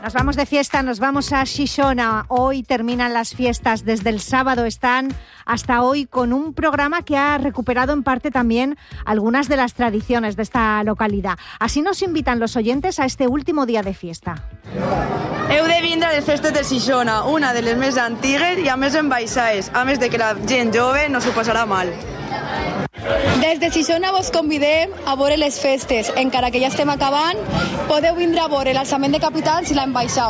Nos vamos de fiesta, nos vamos a Xixona. Hoy terminan las fiestas, desde el sábado están hasta hoy con un programa que ha recuperado en parte también algunas de las tradiciones de esta localidad. Así nos invitan los oyentes a este último día de fiesta. Heu de vindre a les festes de Xixona, una de les més antigues i a més enbaixades, a més de que la gent jove no s'ho passarà mal. Des de Xixona vos convidem a veure les festes. Encara que ja estem acabant, podeu vindre a veure l'alçament de capitans i l'ambaixada.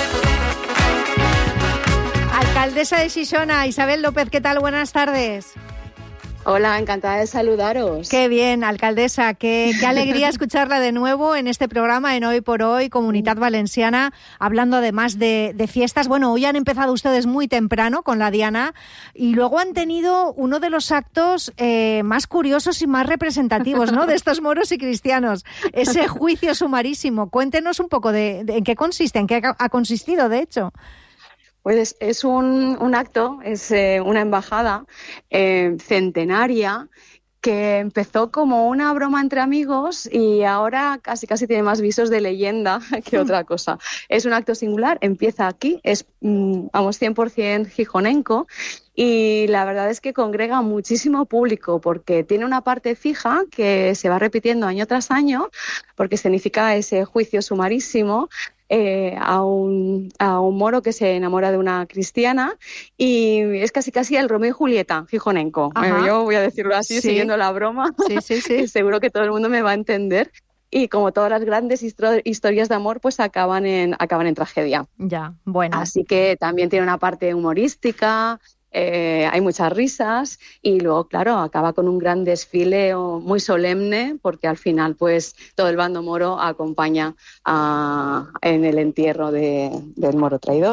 Alcaldesa de Xixona, Isabel López, ¿qué tal? Buenas tardes. Hola, encantada de saludaros. Qué bien, alcaldesa, qué alegría escucharla de nuevo en este programa, en Hoy por Hoy, Comunitat Valenciana, hablando además de fiestas. Bueno, hoy han empezado ustedes muy temprano con la Diana y luego han tenido uno de los actos más curiosos y más representativos, ¿no?, de estos moros y cristianos, ese juicio sumarísimo. Cuéntenos un poco de en qué consiste, en qué ha consistido, de hecho. Pues es un acto, es una embajada centenaria que empezó como una broma entre amigos y ahora casi tiene más visos de leyenda que otra cosa. Es un acto singular, empieza aquí, es 100% gijonenco y la verdad es que congrega muchísimo público porque tiene una parte fija que se va repitiendo año tras año porque significa ese juicio sumarísimo a un moro que se enamora de una cristiana y es casi el Romeo y Julieta gijonenco. Yo voy a decirlo así, sí, siguiendo la broma. Sí. Seguro que todo el mundo me va a entender. Y como todas las grandes historias de amor, pues acaban en tragedia. Ya, bueno. Así que también tiene una parte humorística. Hay muchas risas y luego, claro, acaba con un gran desfile muy solemne porque al final pues todo el bando moro acompaña en el entierro del moro traidor.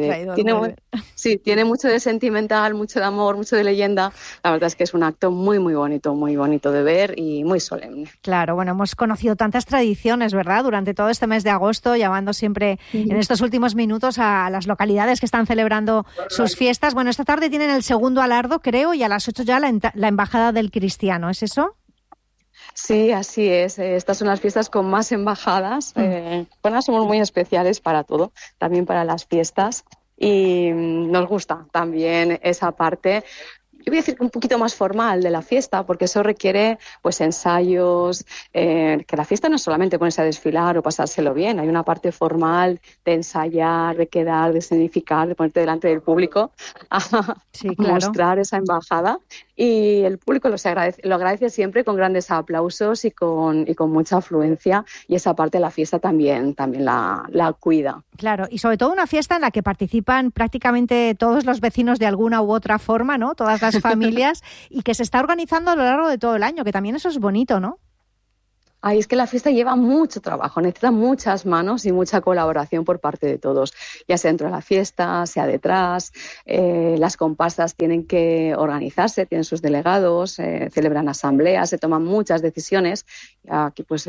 Tiene mucho de sentimental, mucho de amor, mucho de leyenda. La verdad es que es un acto muy bonito de ver y muy solemne. Claro, bueno, hemos conocido tantas tradiciones, ¿verdad?, durante todo este mes de agosto, llamando siempre en estos últimos minutos a las localidades que están celebrando sus fiestas. Bueno, esta tarde tienen el segundo alardo, creo, y a las 8 ya la Embajada del Cristiano, ¿es eso? Sí, así es. Estas son las fiestas con más embajadas. Somos muy especiales para todo, también para las fiestas, y nos gusta también esa parte. Yo voy a decir que un poquito más formal de la fiesta, porque eso requiere pues ensayos, que la fiesta no es solamente ponerse a desfilar o pasárselo bien, hay una parte formal de ensayar, de quedar, de significar, de ponerte delante del público a mostrar esa embajada, y el público lo agradece siempre con grandes aplausos y con mucha afluencia, y esa parte de la fiesta también la cuida. Claro, y sobre todo una fiesta en la que participan prácticamente todos los vecinos de alguna u otra forma, ¿no?, todas las familias, y que se está organizando a lo largo de todo el año, que también eso es bonito, ¿no? Ay, es que la fiesta lleva mucho trabajo, necesita muchas manos y mucha colaboración por parte de todos, ya sea dentro de la fiesta, sea detrás. Las comparsas tienen que organizarse, tienen sus delegados, celebran asambleas, se toman muchas decisiones. Aquí pues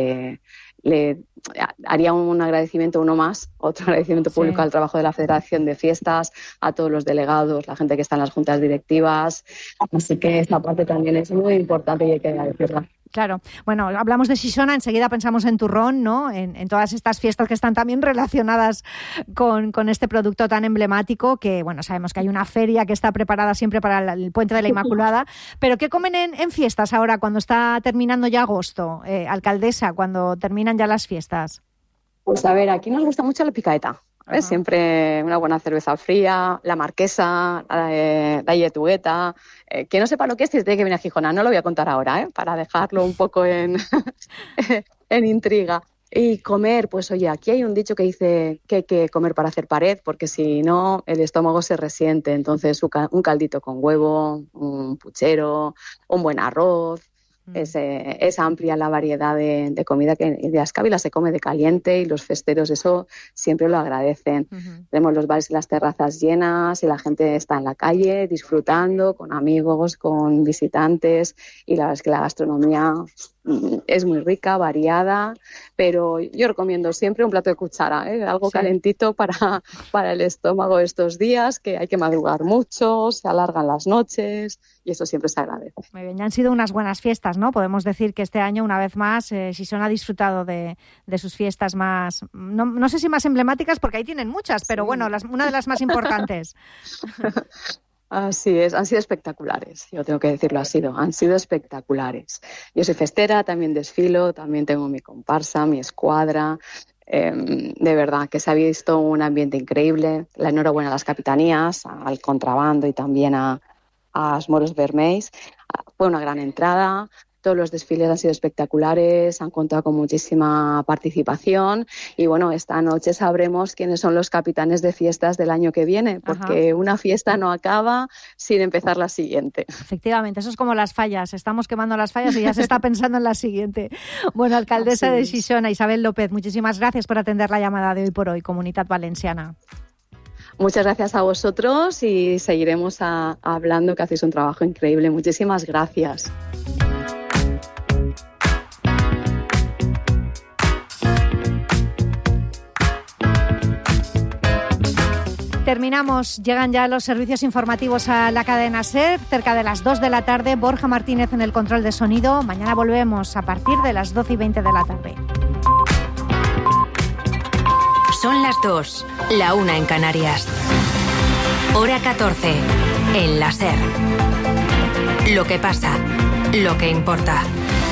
le haría un agradecimiento, otro agradecimiento público al trabajo de la Federación de Fiestas, a todos los delegados, la gente que está en las juntas directivas. Así que esta parte también es muy importante y hay que agradecerla. Claro. Bueno, hablamos de Xixona, enseguida pensamos en turrón, ¿no?, en todas estas fiestas que están también relacionadas con este producto tan emblemático, que, bueno, sabemos que hay una feria que está preparada siempre para el Puente de la Inmaculada. Pero ¿qué comen en fiestas ahora, cuando está terminando ya agosto, alcaldesa, cuando terminan ya las fiestas? Pues a ver, aquí nos gusta mucho la picaeta. Siempre una buena cerveza fría, la marquesa, la yetugueta. Que no sepa lo que es, tiene que venir a Gijona. No lo voy a contar ahora, para dejarlo un poco en intriga. Y comer, pues oye, aquí hay un dicho que dice que hay que comer para hacer pared, porque si no el estómago se resiente. Entonces un caldito con huevo, un puchero, un buen arroz. Es amplia la variedad de comida que de Ascávila se come de caliente, y los festeros eso siempre lo agradecen. Tenemos los bares y las terrazas llenas y la gente está en la calle disfrutando con amigos, con visitantes, y la verdad es que la gastronomía es muy rica, variada, pero yo recomiendo siempre un plato de cuchara, algo calentito para el estómago estos días, que hay que madrugar mucho, se alargan las noches y eso siempre se agradece. Muy bien, ya han sido unas buenas fiestas, ¿no? Podemos decir que este año, una vez más, Xixona ha disfrutado de sus fiestas más, no sé si más emblemáticas, porque ahí tienen muchas, pero bueno, una de las más importantes. Así es, han sido espectaculares, yo tengo que decirlo, han sido espectaculares. Yo soy festera, también desfilo, también tengo mi comparsa, mi escuadra, de verdad que se ha visto un ambiente increíble. La enhorabuena a las capitanías, al contrabando y también a los moros vermells. Fue una gran entrada. Todos los desfiles han sido espectaculares, han contado con muchísima participación y bueno, esta noche sabremos quiénes son los capitanes de fiestas del año que viene, porque una fiesta no acaba sin empezar la siguiente. Efectivamente, eso es como las fallas, estamos quemando las fallas y ya se está pensando en la siguiente. Bueno, alcaldesa de Xixona, Isabel López, muchísimas gracias por atender la llamada de Hoy por Hoy, Comunitat Valenciana. Muchas gracias a vosotros y seguiremos hablando, que hacéis un trabajo increíble. Muchísimas gracias. Terminamos, llegan ya los servicios informativos a la cadena SER, cerca de las 2 de la tarde, Borja Martínez en el control de sonido. Mañana volvemos a partir de las 12:20 de la tarde. Son las 2, la 1 en Canarias. Hora 14, en la SER. Lo que pasa, lo que importa.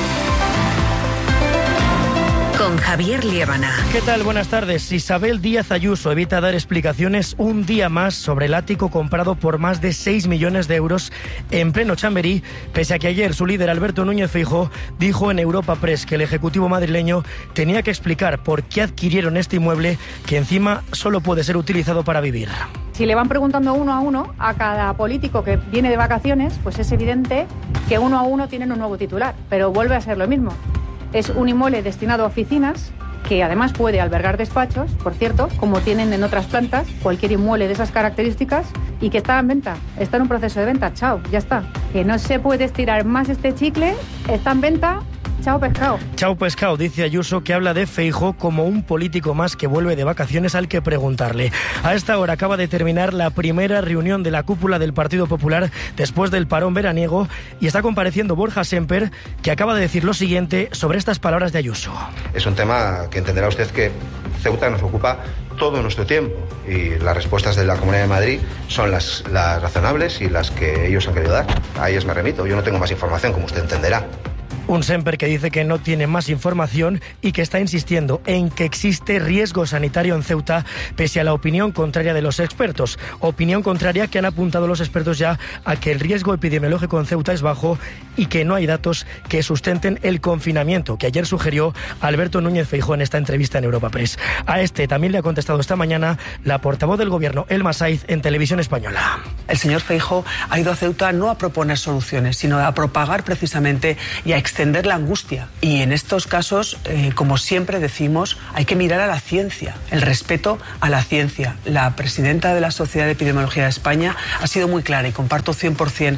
Con Javier Liébana. ¿Qué tal? Buenas tardes. Isabel Díaz Ayuso evita dar explicaciones un día más sobre el ático comprado por más de 6 millones de euros en pleno Chamberí, pese a que ayer su líder Alberto Núñez Feijóo dijo en Europa Press que el Ejecutivo madrileño tenía que explicar por qué adquirieron este inmueble, que encima solo puede ser utilizado para vivir. Si le van preguntando uno a uno a cada político que viene de vacaciones, pues es evidente que uno a uno tienen un nuevo titular, pero vuelve a ser lo mismo. Es un inmueble destinado a oficinas, que además puede albergar despachos, por cierto, como tienen en otras plantas, cualquier inmueble de esas características, y que está en venta, está en un proceso de venta, chao, ya está. Que no se puede estirar más este chicle, está en venta. Chao pescado. Chao pescado, dice Ayuso, que habla de Feijóo como un político más que vuelve de vacaciones al que preguntarle. A esta hora acaba de terminar la primera reunión de la cúpula del Partido Popular después del parón veraniego y está compareciendo Borja Semper, que acaba de decir lo siguiente sobre estas palabras de Ayuso. Es un tema que entenderá usted que Ceuta nos ocupa todo nuestro tiempo y las respuestas de la Comunidad de Madrid son las razonables y las que ellos han querido dar. A ellas me remito, yo no tengo más información, como usted entenderá. Un Semper que dice que no tiene más información y que está insistiendo en que existe riesgo sanitario en Ceuta, pese a la opinión contraria de los expertos. Opinión contraria que han apuntado los expertos ya a que el riesgo epidemiológico en Ceuta es bajo y que no hay datos que sustenten el confinamiento, que ayer sugirió Alberto Núñez Feijóo en esta entrevista en Europa Press. A este también le ha contestado esta mañana la portavoz del Gobierno, Elma Saiz, en Televisión Española. El señor Feijóo ha ido a Ceuta no a proponer soluciones, sino a propagar precisamente y a extender la angustia. Y en estos casos, como siempre decimos, hay que mirar a la ciencia, el respeto a la ciencia. La presidenta de la Sociedad de Epidemiología de España ha sido muy clara y comparto 100%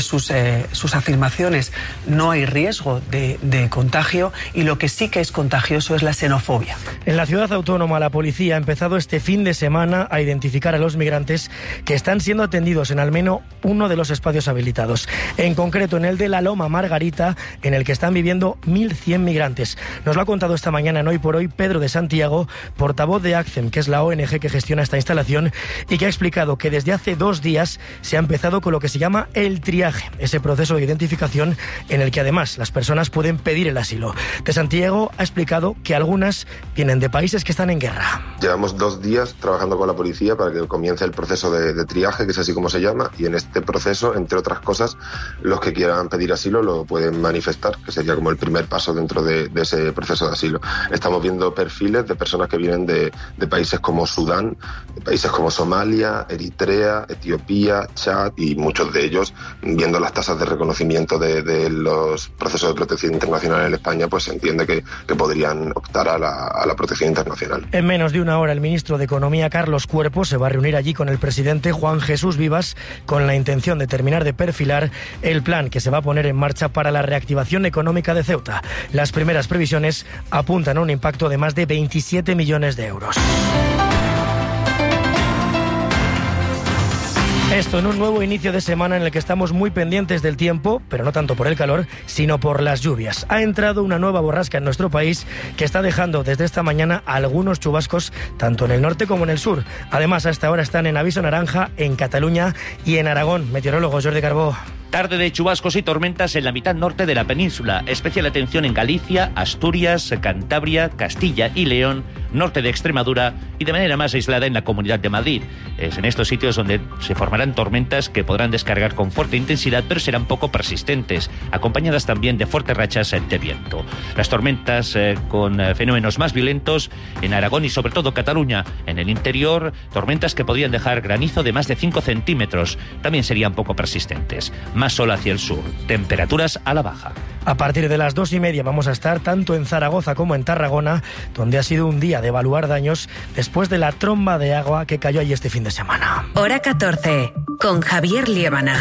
sus afirmaciones. No hay riesgo de contagio y lo que sí que es contagioso es la xenofobia. En la ciudad autónoma, la policía ha empezado este fin de semana a identificar a los migrantes que están siendo atendidos en al menos uno de los espacios habilitados. En concreto, en el de la Loma Margarita, en el que están viviendo 1.100 migrantes. Nos lo ha contado esta mañana en Hoy por Hoy Pedro de Santiago, portavoz de ACCEM, que es la ONG que gestiona esta instalación, y que ha explicado que desde hace 2 días se ha empezado con lo que se llama el triaje, ese proceso de identificación en el que además las personas pueden pedir el asilo. De Santiago ha explicado que algunas vienen de países que están en guerra. Llevamos 2 días trabajando con la policía para que comience el proceso de triaje, que es así como se llama, y en este proceso, entre otras cosas, los que quieran pedir asilo lo pueden manifestar, que sería como el primer paso dentro de ese proceso de asilo. Estamos viendo perfiles de personas que vienen de países como Sudán, de países como Somalia, Eritrea, Etiopía, Chad, y muchos de ellos, viendo las tasas de reconocimiento de los procesos de protección internacional en España, pues se entiende que podrían optar a la protección internacional. En menos de una hora, el ministro de Economía, Carlos Cuerpo, se va a reunir allí con el presidente Juan Jesús Vivar Rivas, con la intención de terminar de perfilar el plan que se va a poner en marcha para la reactivación económica de Ceuta. Las primeras previsiones apuntan a un impacto de más de 27 millones de euros. Esto en un nuevo inicio de semana en el que estamos muy pendientes del tiempo, pero no tanto por el calor, sino por las lluvias. Ha entrado una nueva borrasca en nuestro país que está dejando desde esta mañana algunos chubascos tanto en el norte como en el sur. Además, a esta hora están en aviso naranja en Cataluña y en Aragón. Meteorólogo Jordi Carbó. Tarde de chubascos y tormentas en la mitad norte de la península. Especial atención en Galicia, Asturias, Cantabria, Castilla y León, norte de Extremadura y de manera más aislada en la Comunidad de Madrid. Es en estos sitios donde se formarán tormentas que podrán descargar con fuerte intensidad, pero serán poco persistentes, acompañadas también de fuertes rachas de viento. Las tormentas con fenómenos más violentos en Aragón y sobre todo Cataluña. En el interior, tormentas que podrían dejar granizo de más de 5 centímetros. También serían poco persistentes. Más sol hacia el sur, temperaturas a la baja. A partir de las 2:30 vamos a estar tanto en Zaragoza como en Tarragona, donde ha sido un día de evaluar daños después de la tromba de agua que cayó allí este fin de semana. Hora 14, con Javier Liébana.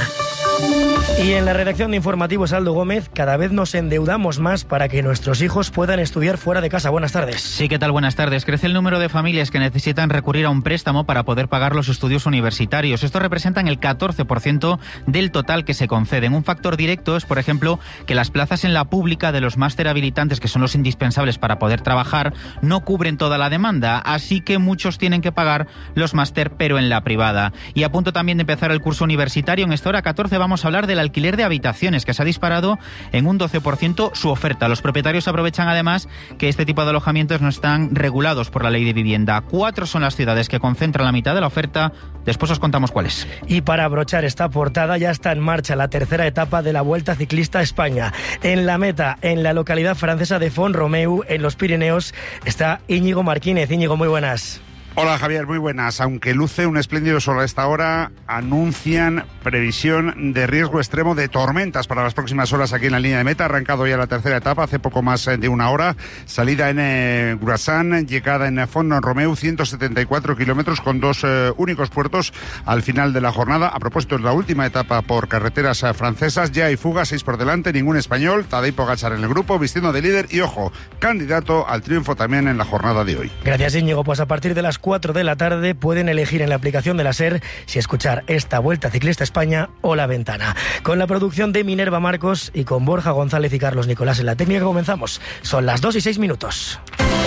Y en la redacción de Informativos, Aldo Gómez, cada vez nos endeudamos más para que nuestros hijos puedan estudiar fuera de casa. Buenas tardes. Sí, ¿qué tal? Buenas tardes. Crece el número de familias que necesitan recurrir a un préstamo para poder pagar los estudios universitarios. Estos representan el 14% del total que se conceden. Un factor directo es, por ejemplo, que las plazas en la pública de los máster habilitantes, que son los indispensables para poder trabajar, no cubren toda la demanda, así que muchos tienen que pagar los máster, pero en la privada. Y a punto también de empezar el curso universitario, en esta hora 14 vamos a hablar del alquiler de habitaciones, que se ha disparado en un 12% su oferta. Los propietarios aprovechan además que este tipo de alojamientos no están regulados por la ley de vivienda. 4 son las ciudades que concentran la mitad de la oferta. Después os contamos cuáles. Y para abrochar esta portada ya está en marcha la tercera etapa de la Vuelta Ciclista a España. En la meta, en la localidad francesa de Font-Romeu, en los Pirineos, está Íñigo Martínez. Íñigo, muy buenas. Hola Javier, muy buenas. Aunque luce un espléndido sol a esta hora, anuncian previsión de riesgo extremo de tormentas para las próximas horas aquí en la línea de meta. Ha arrancado ya la tercera etapa, hace poco más de una hora. Salida en Grassan, llegada en Font-Romeu, 174 kilómetros con 2 únicos puertos al final de la jornada. A propósito, es la última etapa por carreteras francesas. Ya hay fuga, 6 por delante, ningún español. Tadej Pogačar en el grupo, vistiendo de líder y, ojo, candidato al triunfo también en la jornada de hoy. Gracias, Íñigo. Pues a partir de las 4 de la tarde pueden elegir en la aplicación de la SER si escuchar esta Vuelta Ciclista a España o La Ventana. Con la producción de Minerva Marcos y con Borja González y Carlos Nicolás en la técnica comenzamos. Son las 2:06.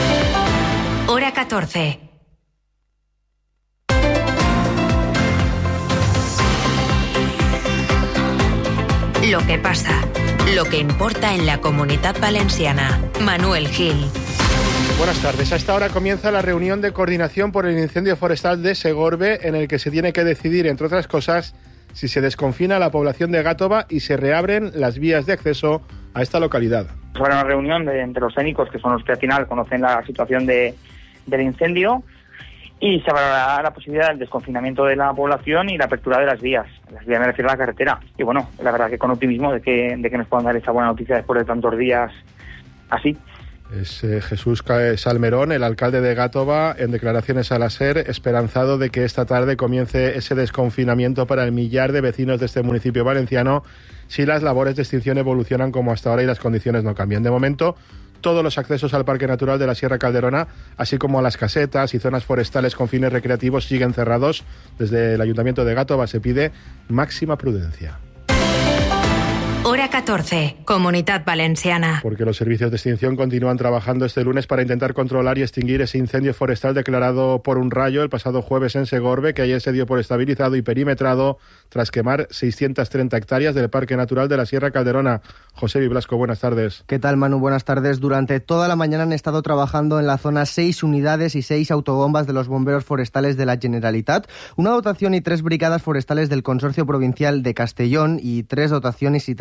Hora 14. Lo que pasa, lo que importa en la Comunidad Valenciana. Manuel Gil. Buenas tardes. A esta hora comienza la reunión de coordinación por el incendio forestal de Segorbe, en el que se tiene que decidir, entre otras cosas, si se desconfina la población de Gátova y se reabren las vías de acceso a esta localidad. Habrá una reunión entre los técnicos, que son los que al final conocen la situación del incendio, y se valorará la posibilidad del desconfinamiento de la población y la apertura de las vías. Las vías me refiero a la carretera. Y bueno, la verdad que con optimismo de que nos puedan dar esa buena noticia después de tantos días así. Es Jesús Salmerón, el alcalde de Gátova, en declaraciones a la SER, esperanzado de que esta tarde comience ese desconfinamiento para el millar de vecinos de este municipio valenciano si las labores de extinción evolucionan como hasta ahora y las condiciones no cambian. De momento, todos los accesos al Parque Natural de la Sierra Calderona, así como a las casetas y zonas forestales con fines recreativos, siguen cerrados. Desde el Ayuntamiento de Gátova se pide máxima prudencia. Hora 14, Comunidad Valenciana. Porque los servicios de extinción continúan trabajando este lunes para intentar controlar y extinguir ese incendio forestal declarado por un rayo el pasado jueves en Segorbe, que ayer se dio por estabilizado y perimetrado tras quemar 630 hectáreas del Parque Natural de la Sierra Calderona. José Biblasco, buenas tardes. ¿Qué tal, Manu? Buenas tardes. Durante toda la mañana han estado trabajando en la zona 6 unidades y 6 autobombas de los bomberos forestales de la Generalitat, una dotación y 3 brigadas forestales del Consorcio Provincial de Castellón y 3 dotaciones y 3 brigadas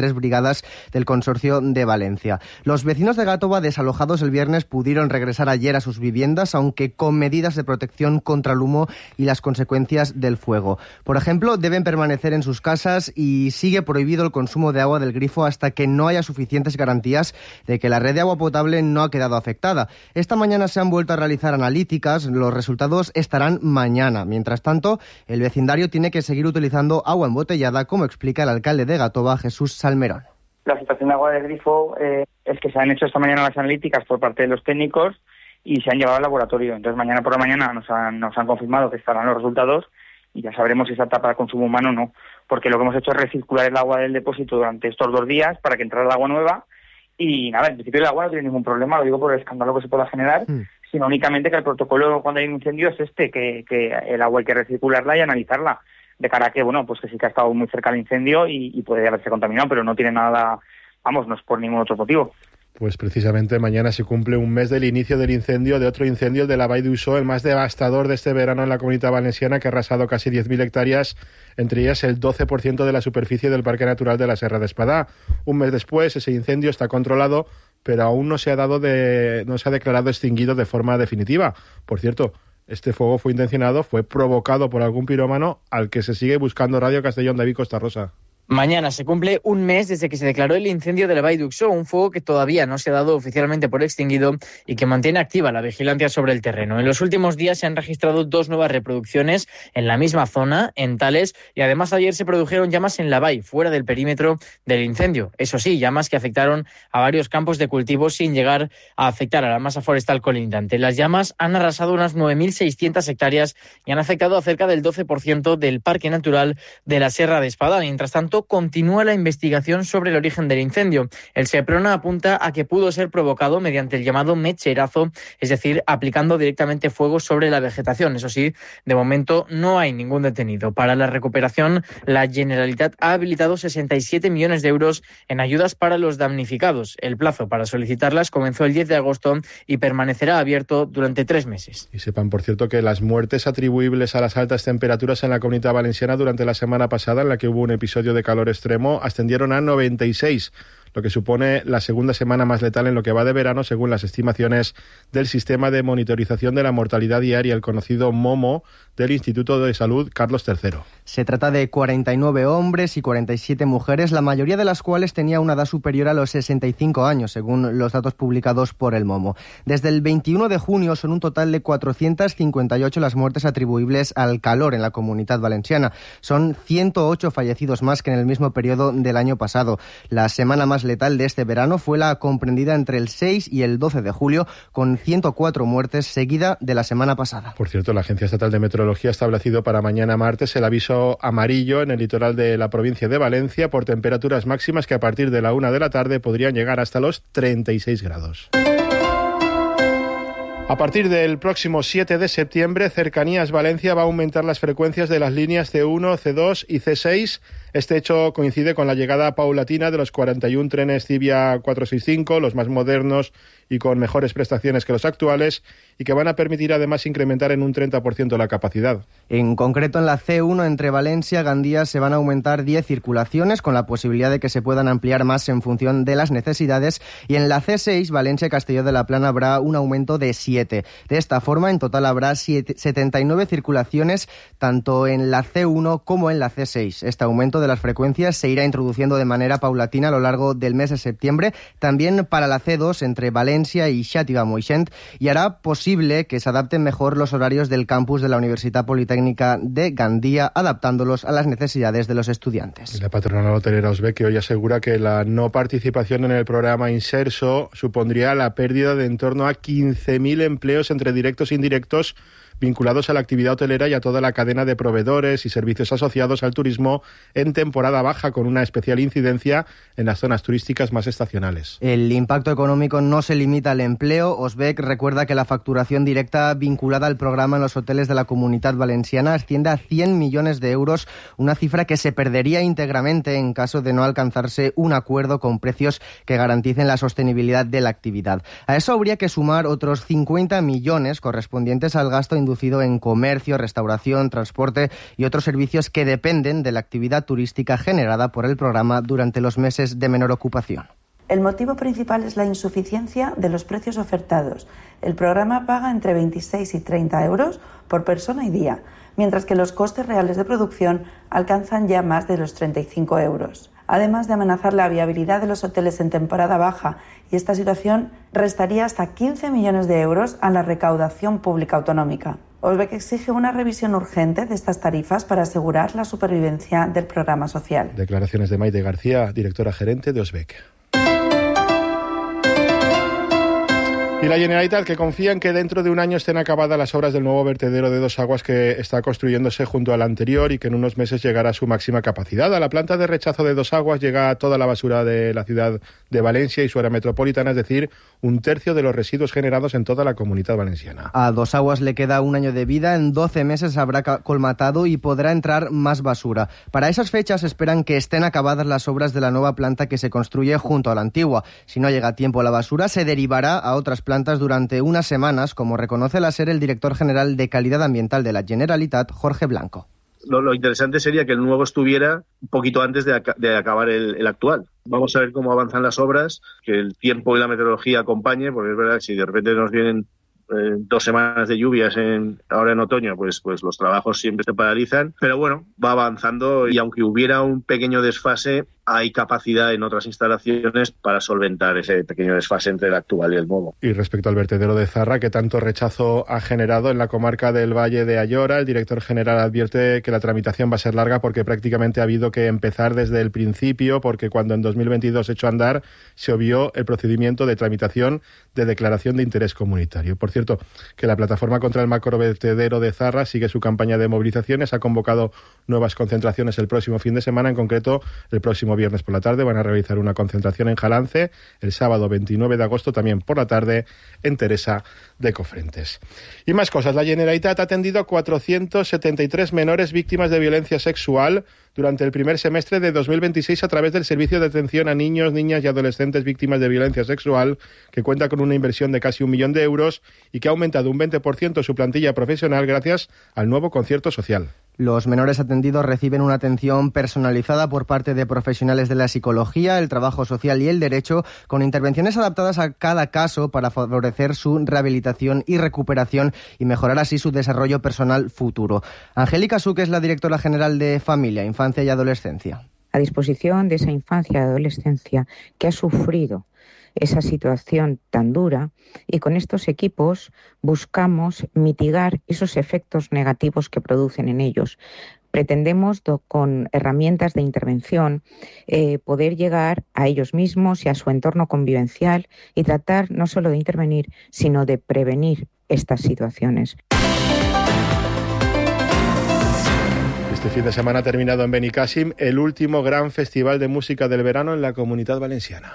privadas del Consorcio de Valencia. Los vecinos de Gàtova, desalojados el viernes, pudieron regresar ayer a sus viviendas, aunque con medidas de protección contra el humo y las consecuencias del fuego. Por ejemplo, deben permanecer en sus casas y sigue prohibido el consumo de agua del grifo hasta que no haya suficientes garantías de que la red de agua potable no ha quedado afectada. Esta mañana se han vuelto a realizar analíticas, los resultados estarán mañana. Mientras tanto, el vecindario tiene que seguir utilizando agua embotellada, como explica el alcalde de Gàtova, Jesús Salmerón. La situación de agua del grifo es que se han hecho esta mañana las analíticas por parte de los técnicos y se han llevado al laboratorio. Entonces mañana por la mañana nos han confirmado que estarán los resultados y ya sabremos si está apta para consumo humano o no. Porque lo que hemos hecho es recircular el agua del depósito durante estos 2 días para que entrara el agua nueva y nada, en principio el agua no tiene ningún problema, lo digo por el escándalo que se pueda generar, sino únicamente que el protocolo cuando hay un incendio es que el agua hay que recircularla y analizarla. De cara a que, bueno, pues que sí que ha estado muy cerca del incendio y puede haberse contaminado, pero no tiene nada, vamos, no es por ningún otro motivo. Pues precisamente mañana se cumple un mes del inicio del incendio, de otro incendio, el de la Vall d'Uixó, el más devastador de este verano en la Comunitat Valenciana, que ha arrasado casi 10.000 hectáreas, entre ellas el 12% de la superficie del Parque Natural de la Serra d'Espadà. Un mes después, ese incendio está controlado, pero aún no se ha declarado extinguido de forma definitiva. Por cierto, este fuego fue intencionado, fue provocado por algún pirómano al que se sigue buscando. Radio Castellón, David Costa Rosa. Mañana se cumple un mes desde que se declaró el incendio de la Vall d'Uixó, un fuego que todavía no se ha dado oficialmente por extinguido y que mantiene activa la vigilancia sobre el terreno. En los últimos días se han registrado 2 nuevas reproducciones en la misma zona, en Tales, y además ayer se produjeron llamas en la Vall, fuera del perímetro del incendio. Eso sí, llamas que afectaron a varios campos de cultivo sin llegar a afectar a la masa forestal colindante. Las llamas han arrasado unas 9.600 hectáreas y han afectado a cerca del 12% del Parque Natural de la Serra d'Espadà. Mientras tanto, continúa la investigación sobre el origen del incendio. El Seprona apunta a que pudo ser provocado mediante el llamado mecherazo, es decir, aplicando directamente fuego sobre la vegetación. Eso sí, de momento no hay ningún detenido. Para la recuperación, la Generalitat ha habilitado 67 millones de euros en ayudas para los damnificados. El plazo para solicitarlas comenzó el 10 de agosto y permanecerá abierto durante 3 meses. Y sepan, por cierto, que las muertes atribuibles a las altas temperaturas en la Comunitat Valenciana durante la semana pasada, en la que hubo un episodio de calor extremo, ascendieron a 96, lo que supone la segunda semana más letal en lo que va de verano, según las estimaciones del Sistema de Monitorización de la Mortalidad Diaria, el conocido MOMO, del Instituto de Salud Carlos III. Se trata de 49 hombres y 47 mujeres, la mayoría de las cuales tenía una edad superior a los 65 años, según los datos publicados por el MOMO. Desde el 21 de junio son un total de 458 las muertes atribuibles al calor en la Comunitat Valenciana. Son 108 fallecidos más que en el mismo periodo del año pasado. La semana más letal de este verano fue la comprendida entre el 6 y el 12 de julio, con 104 muertes, seguida de la semana pasada. Por cierto, la Agencia Estatal de Meteorología ha establecido para mañana martes el aviso amarillo en el litoral de la provincia de Valencia por temperaturas máximas que a partir de la 1 de la tarde podrían llegar hasta los 36 grados. A partir del próximo 7 de septiembre, Cercanías Valencia va a aumentar las frecuencias de las líneas C1, C2 y C6. Este hecho coincide con la llegada paulatina de los 41 trenes Civia 465, los más modernos y con mejores prestaciones que los actuales, y que van a permitir además incrementar en un 30% la capacidad. En concreto, en la C1 entre Valencia y Gandía se van a aumentar 10 circulaciones, con la posibilidad de que se puedan ampliar más en función de las necesidades, y en la C6, Valencia-Castelló de la Plana, habrá un aumento de 7. De esta forma, en total habrá 79 circulaciones, tanto en la C1 como en la C6. Este aumento de las frecuencias se irá introduciendo de manera paulatina a lo largo del mes de septiembre, también para la C2 entre Valencia y Xàtiva-Moixent, y hará posible que se adapten mejor los horarios del campus de la Universitat Politécnica de Gandía, adaptándolos a las necesidades de los estudiantes. La patronal hotelera Osbeque hoy asegura que la no participación en el programa Inserso supondría la pérdida de en torno a 15.000 empleos entre directos e indirectos vinculados a la actividad hotelera y a toda la cadena de proveedores y servicios asociados al turismo en temporada baja, con una especial incidencia en las zonas turísticas más estacionales. El impacto económico no se limita limita el empleo. Osbec recuerda que la facturación directa vinculada al programa en los hoteles de la Comunitat Valenciana asciende a 100 millones de euros, una cifra que se perdería íntegramente en caso de no alcanzarse un acuerdo con precios que garanticen la sostenibilidad de la actividad. A eso habría que sumar otros 50 millones correspondientes al gasto inducido en comercio, restauración, transporte y otros servicios que dependen de la actividad turística generada por el programa durante los meses de menor ocupación. El motivo principal es la insuficiencia de los precios ofertados. El programa paga entre 26 y 30 euros por persona y día, mientras que los costes reales de producción alcanzan ya más de los 35 euros. Además de amenazar la viabilidad de los hoteles en temporada baja, y esta situación restaría hasta 15 millones de euros a la recaudación pública autonómica. Osbec exige una revisión urgente de estas tarifas para asegurar la supervivencia del programa social. Declaraciones de Maite García, directora gerente de Osbec. Y la Generalitat, que confía en que dentro de un año estén acabadas las obras del nuevo vertedero de Dos Aguas que está construyéndose junto al anterior y que en unos meses llegará a su máxima capacidad. A la planta de rechazo de Dos Aguas llega toda la basura de la ciudad de Valencia y su área metropolitana, es decir, un tercio de los residuos generados en toda la Comunidad Valenciana. A Dos Aguas le queda un año de vida, en 12 meses habrá colmatado y podrá entrar más basura. Para esas fechas esperan que estén acabadas las obras de la nueva planta que se construye junto a la antigua. Si no llega a tiempo la basura, se derivará a otras plantas durante unas semanas, como reconoce la SER el director general de Calidad Ambiental de la Generalitat, Jorge Blanco. Lo interesante sería que el nuevo estuviera un poquito antes de acabar el actual. Vamos a ver cómo avanzan las obras, que el tiempo y la meteorología acompañe, porque es verdad que si de repente nos vienen 2 semanas de lluvias ahora en otoño, pues los trabajos siempre se paralizan, pero bueno, va avanzando y aunque hubiera un pequeño desfase, hay capacidad en otras instalaciones para solventar ese pequeño desfase entre el actual y el nuevo. Y respecto al vertedero de Zarra, que tanto rechazo ha generado en la comarca del Valle de Ayora, el director general advierte que la tramitación va a ser larga porque prácticamente ha habido que empezar desde el principio, porque cuando en 2022 echó a andar, se obvió el procedimiento de tramitación de declaración de interés comunitario. Por cierto, que la plataforma contra el macrovertedero de Zarra sigue su campaña de movilizaciones, ha convocado nuevas concentraciones el próximo fin de semana, en concreto el próximo viernes por la tarde van a realizar una concentración en Jalance, el sábado 29 de agosto también por la tarde en Teresa de Cofrentes. Y más cosas, la Generalitat ha atendido a 473 menores víctimas de violencia sexual durante el primer semestre de 2026 a través del Servicio de Atención a Niños, Niñas y Adolescentes Víctimas de Violencia Sexual, que cuenta con una inversión de casi 1 millón de euros y que ha aumentado un 20% su plantilla profesional gracias al nuevo concierto social. Los menores atendidos reciben una atención personalizada por parte de profesionales de la psicología, el trabajo social y el derecho, con intervenciones adaptadas a cada caso para favorecer su rehabilitación y recuperación y mejorar así su desarrollo personal futuro. Angélica Suque es la directora general de Familia, Infancia y Adolescencia. A disposición de esa infancia y adolescencia que ha sufrido esa situación tan dura, y con estos equipos buscamos mitigar esos efectos negativos que producen en ellos. Pretendemos, con herramientas de intervención, poder llegar a ellos mismos y a su entorno convivencial y tratar no solo de intervenir, sino de prevenir estas situaciones. Este fin de semana ha terminado en Benicàssim el último gran festival de música del verano en la Comunitat Valenciana.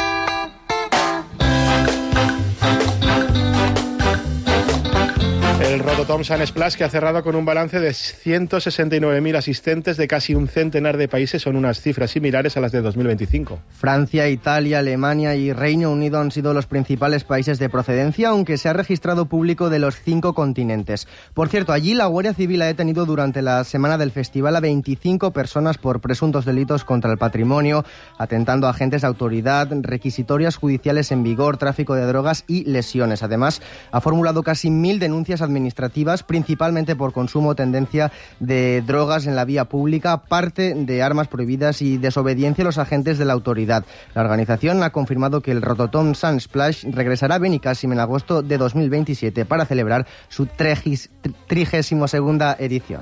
El Rototom Sun Splash, que ha cerrado con un balance de 169.000 asistentes de casi un centenar de países, son unas cifras similares a las de 2025. Francia, Italia, Alemania y Reino Unido han sido los principales países de procedencia, aunque se ha registrado público de los 5 continentes. Por cierto, allí la Guardia Civil ha detenido durante la semana del festival a 25 personas por presuntos delitos contra el patrimonio, atentando a agentes de autoridad, requisitorias judiciales en vigor, tráfico de drogas y lesiones. Además, ha formulado casi 1.000 denuncias administrativas, principalmente por consumo o tendencia de drogas en la vía pública, parte de armas prohibidas y desobediencia a los agentes de la autoridad. La organización ha confirmado que el Rototom Sun Splash regresará a Benicàssim en agosto de 2027 para celebrar su 32ª edición.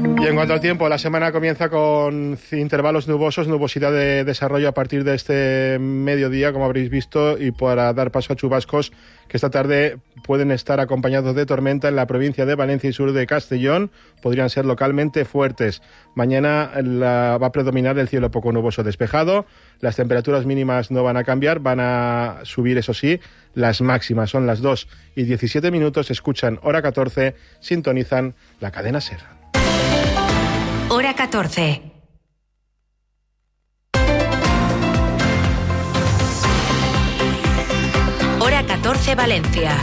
Y en cuanto al tiempo, la semana comienza con intervalos nubosos, nubosidad de desarrollo a partir de este mediodía, como habréis visto, y para dar paso a chubascos que esta tarde pueden estar acompañados de tormenta en la provincia de Valencia y sur de Castellón, podrían ser localmente fuertes. Mañana va a predominar el cielo poco nuboso despejado, las temperaturas mínimas no van a cambiar, van a subir, eso sí, las máximas. Son las 2:17, escuchan Hora 14, sintonizan la cadena SER. Hora 14. Hora 14 Valencia.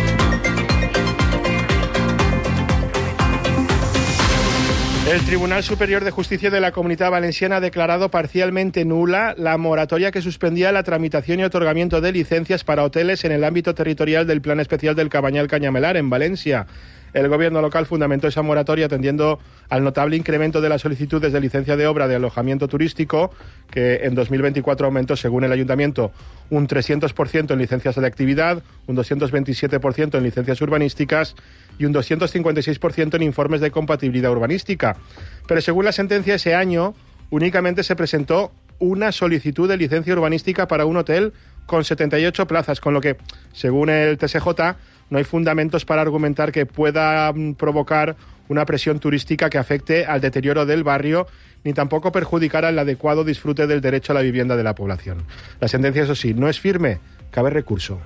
El Tribunal Superior de Justicia de la Comunitat Valenciana ha declarado parcialmente nula la moratoria que suspendía la tramitación y otorgamiento de licencias para hoteles en el ámbito territorial del Plan Especial del Cabanyal-Canyamelar, en Valencia. El gobierno local fundamentó esa moratoria atendiendo al notable incremento de las solicitudes de licencia de obra de alojamiento turístico, que en 2024 aumentó, según el ayuntamiento, un 300% en licencias de actividad, un 227% en licencias urbanísticas y un 256% en informes de compatibilidad urbanística. Pero según la sentencia, ese año únicamente se presentó una solicitud de licencia urbanística para un hotel con 78 plazas, con lo que, según el TSJ, no hay fundamentos para argumentar que pueda provocar una presión turística que afecte al deterioro del barrio, ni tampoco perjudicar al adecuado disfrute del derecho a la vivienda de la población. La sentencia, eso sí, no es firme, cabe recurso.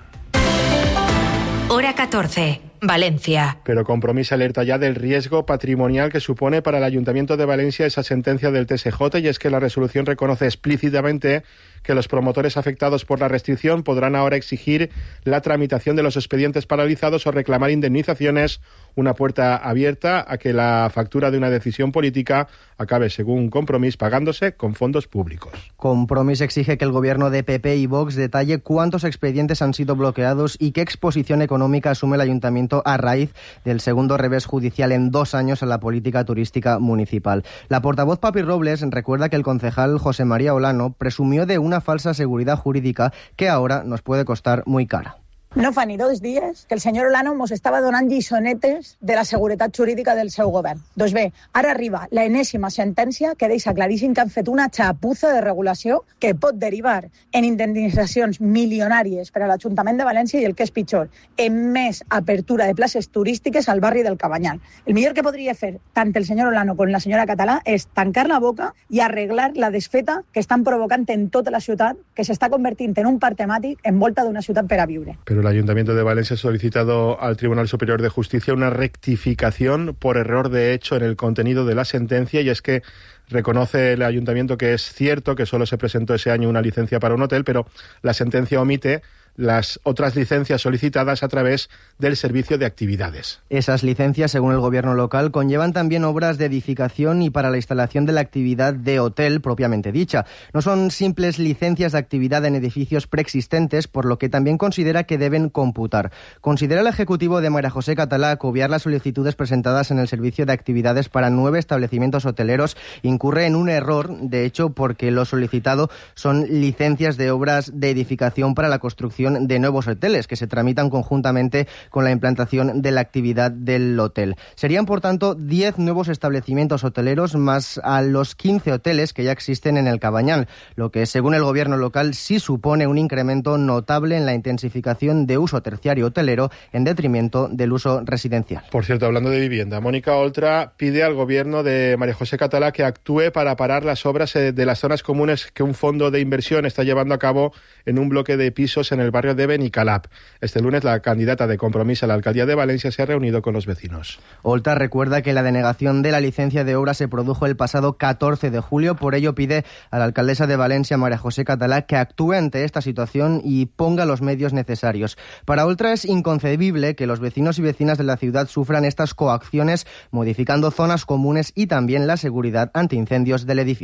Hora 14, Valencia. Pero Compromís alerta ya del riesgo patrimonial que supone para el Ayuntamiento de Valencia esa sentencia del TSJ, y es que la resolución reconoce explícitamente que los promotores afectados por la restricción podrán ahora exigir la tramitación de los expedientes paralizados o reclamar indemnizaciones, una puerta abierta a que la factura de una decisión política acabe, según Compromís, pagándose con fondos públicos. Compromís exige que el gobierno de PP y Vox detalle cuántos expedientes han sido bloqueados y qué exposición económica asume el ayuntamiento a raíz del segundo revés judicial en 2 años a la política turística municipal. La portavoz Papi Robles recuerda que el concejal José María Olano presumió de una falsa seguridad jurídica que ahora nos puede costar muy cara. No fa ni 2 dies que el senyor Olano mos estava donant lliçonetes de la seguretat jurídica del seu govern. Doncs bé, ara arriba la enèsima sentència que deixa claríssim que han fet una xapuza de regulació que pot derivar en indemnitzacions milionàries per a l'Ajuntament de València i, el que és pitjor, en més apertura de places turístiques al barri del Cabanyal. El millor que podria fer tant el senyor Olano com la senyora Català és tancar la boca i arreglar la desfeta que estan provocant en tota la ciutat, que s'està convertint en un parc temàtic envolta d'una ciutat per a viure. El Ayuntamiento de Valencia ha solicitado al Tribunal Superior de Justicia una rectificación por error de hecho en el contenido de la sentencia, y es que reconoce el Ayuntamiento que es cierto que solo se presentó ese año una licencia para un hotel, pero la sentencia omite las otras licencias solicitadas a través del servicio de actividades. Esas licencias, según el gobierno local, conllevan también obras de edificación y para la instalación de la actividad de hotel propiamente dicha. No son simples licencias de actividad en edificios preexistentes, por lo que también considera que deben computar. Considera el Ejecutivo de María José Català que obviar las solicitudes presentadas en el servicio de actividades para 9 establecimientos hoteleros incurre en un error, de hecho, porque lo solicitado son licencias de obras de edificación para la construcción de nuevos hoteles que se tramitan conjuntamente con la implantación de la actividad del hotel. Serían, por tanto, 10 nuevos establecimientos hoteleros más a los 15 hoteles que ya existen en el Cabanyal, lo que, según el gobierno local, sí supone un incremento notable en la intensificación de uso terciario hotelero en detrimento del uso residencial. Por cierto, hablando de vivienda, Mónica Oltra pide al gobierno de María José Català que actúe para parar las obras de las zonas comunes que un fondo de inversión está llevando a cabo en un bloque de pisos en el barrio de Benicalap. Este lunes la candidata de Compromís a la alcaldía de Valencia se ha reunido con los vecinos. Oltra recuerda que la denegación de la licencia de obra se produjo el pasado 14 de julio, por ello pide a la alcaldesa de Valencia, María José Català, que actúe ante esta situación y ponga los medios necesarios. Para Oltra es inconcebible que los vecinos y vecinas de la ciudad sufran estas coacciones, modificando zonas comunes y también la seguridad antiincendios del edificio.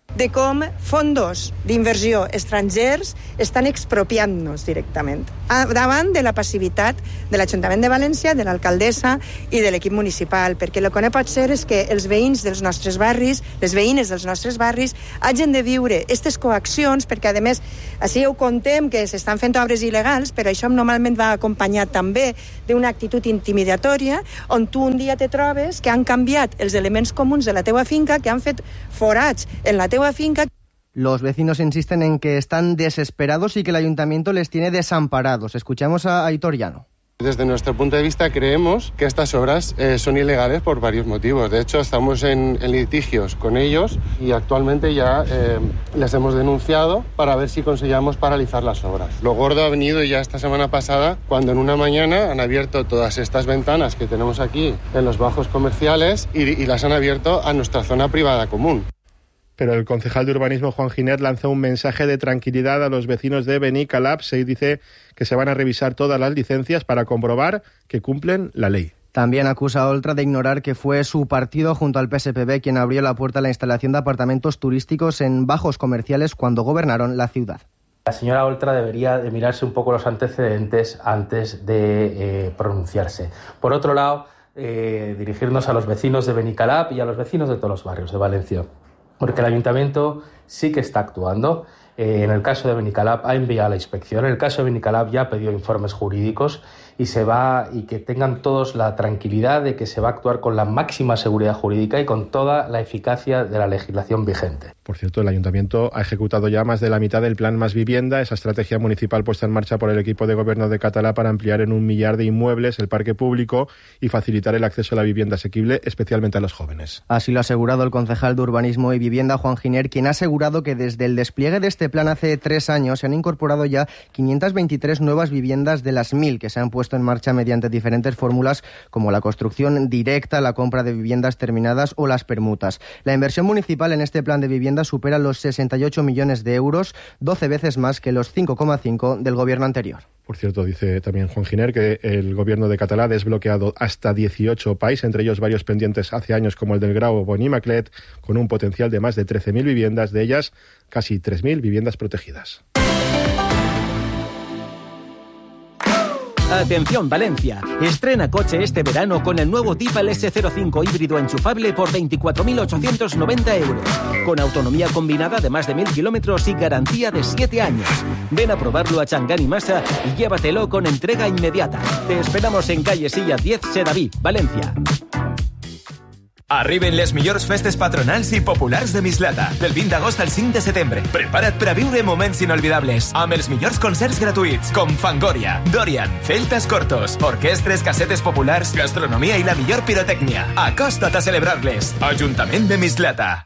de com fondos d'inversió estrangers estan expropiant-nos directament davant de la passivitat de l'Ajuntament de València, de l'alcaldessa i de l'equip municipal, perquè el que no pot ser és que els veïns dels nostres barris, les veïnes dels nostres barris, hagin de viure aquestes coaccions, perquè a més, així ho contem que s'estan fent obres il·legals, però això normalment va acompanyat també d'una actitud intimidatòria, on tu un dia te trobes que han canviat els elements comuns de la teua finca, que han fet forats en la teua finca. Los vecinos insisten en que están desesperados y que el ayuntamiento les tiene desamparados. Escuchamos a Aitor Llano. Desde nuestro punto de vista creemos que estas obras son ilegales por varios motivos. De hecho, estamos en litigios con ellos y actualmente ya les hemos denunciado para ver si conseguíamos paralizar las obras. Lo gordo ha venido ya esta semana pasada cuando en una mañana han abierto todas estas ventanas que tenemos aquí en los bajos comerciales y las han abierto a nuestra zona privada común. Pero el concejal de urbanismo Juan Giner lanzó un mensaje de tranquilidad a los vecinos de Benicalap y dice que se van a revisar todas las licencias para comprobar que cumplen la ley. También acusa a Oltra de ignorar que fue su partido junto al PSPB quien abrió la puerta a la instalación de apartamentos turísticos en bajos comerciales cuando gobernaron la ciudad. La señora Oltra debería de mirarse un poco los antecedentes antes de pronunciarse. Por otro lado, dirigirnos a los vecinos de Benicalap y a los vecinos de todos los barrios de Valencia. Porque el ayuntamiento sí que está actuando. En el caso de Benicalap ha enviado a la inspección. En el caso de Benicalap ya ha pedido informes jurídicos y que tengan todos la tranquilidad de que se va a actuar con la máxima seguridad jurídica y con toda la eficacia de la legislación vigente. Por cierto, el ayuntamiento ha ejecutado ya más de la mitad del plan Más Vivienda, esa estrategia municipal puesta en marcha por el equipo de gobierno de Catalá para ampliar en 1 millar de inmuebles el parque público y facilitar el acceso a la vivienda asequible, especialmente a los jóvenes. Así lo ha asegurado el concejal de Urbanismo y Vivienda, Juan Giner, quien ha asegurado que desde el despliegue de este plan hace 3 años se han incorporado ya 523 nuevas viviendas de las 1.000 que se han puesto en marcha mediante diferentes fórmulas como la construcción directa, la compra de viviendas terminadas o las permutas. La inversión municipal en este plan de vivienda supera los 68 millones de euros, 12 veces más que los 5,5 del gobierno anterior. Por cierto, dice también Juan Giner que el gobierno de Catalá ha desbloqueado hasta 18 PAIs, entre ellos varios pendientes hace años como el del Grau o Bonimaclet, con un potencial de más de 13.000 viviendas, de ellas casi 3.000 viviendas protegidas. Atención Valencia, estrena coche este verano con el nuevo Tipal S05 híbrido enchufable por 24.890 euros, con autonomía combinada de más de 1.000 kilómetros y garantía de 7 años. Ven a probarlo a Changan y Masa y llévatelo con entrega inmediata. Te esperamos en calle Silla 10, Sedaví, Valencia. Arriben les millors festes patronals i populars de Mislata, del 20 d'agost al 5 de setembre. Prepara't per a viure moments inolvidables, amb els millors concerts gratuïts, com Fangoria, Dorian, Celtas Cortos, orquestres, casetes populars, gastronomia i la millor pirotècnia. Acosta't a celebrar-les. Ajuntament de Mislata.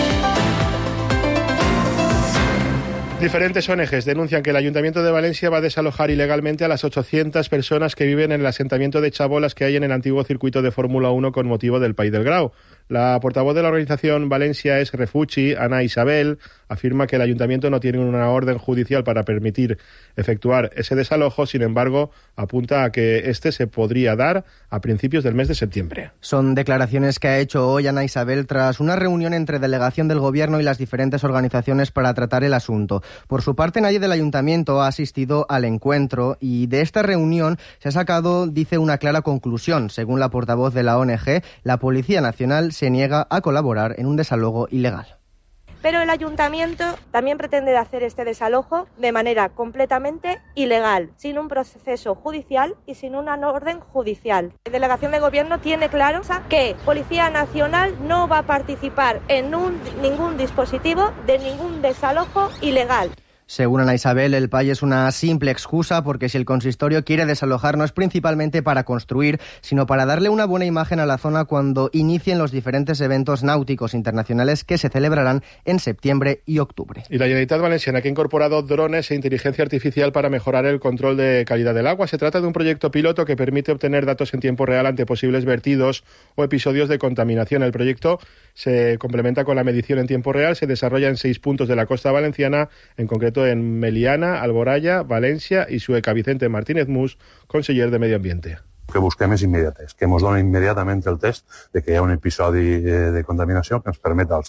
Diferentes ONGs denuncian que el Ayuntamiento de Valencia va a desalojar ilegalmente a las 800 personas que viven en el asentamiento de chabolas que hay en el antiguo circuito de Fórmula 1 con motivo del Pai del Grau. La portavoz de la organización Valencia es Refugi, Ana Isabel, afirma que el Ayuntamiento no tiene una orden judicial para permitir efectuar ese desalojo, sin embargo, apunta a que este se podría dar a principios del mes de septiembre. Son declaraciones que ha hecho hoy Ana Isabel tras una reunión entre delegación del Gobierno y las diferentes organizaciones para tratar el asunto. Por su parte, nadie del Ayuntamiento ha asistido al encuentro y de esta reunión se ha sacado, dice, una clara conclusión. Según la portavoz de la ONG, la Policía Nacional se niega a colaborar en un desalojo ilegal. Pero el ayuntamiento también pretende hacer este desalojo de manera completamente ilegal, sin un proceso judicial y sin una orden judicial. La delegación de gobierno tiene claro que Policía Nacional no va a participar en ningún dispositivo de ningún desalojo ilegal. Según Ana Isabel, el PAI es una simple excusa porque si el consistorio quiere desalojar no es principalmente para construir, sino para darle una buena imagen a la zona cuando inicien los diferentes eventos náuticos internacionales que se celebrarán en septiembre y octubre. Y la Generalitat Valenciana que ha incorporado drones e inteligencia artificial para mejorar el control de calidad del agua. Se trata de un proyecto piloto que permite obtener datos en tiempo real ante posibles vertidos o episodios de contaminación. El proyecto se complementa con la medición en tiempo real, se desarrolla en 6 puntos de la costa valenciana, en concreto en Meliana, Alboraya, València i Sueca. Vicente Martínez Mus, conseller de Medi Ambiente. El que busquem és immediatesa, que ens doni immediatament el test de que hi ha un episodi de contaminació que ens permet als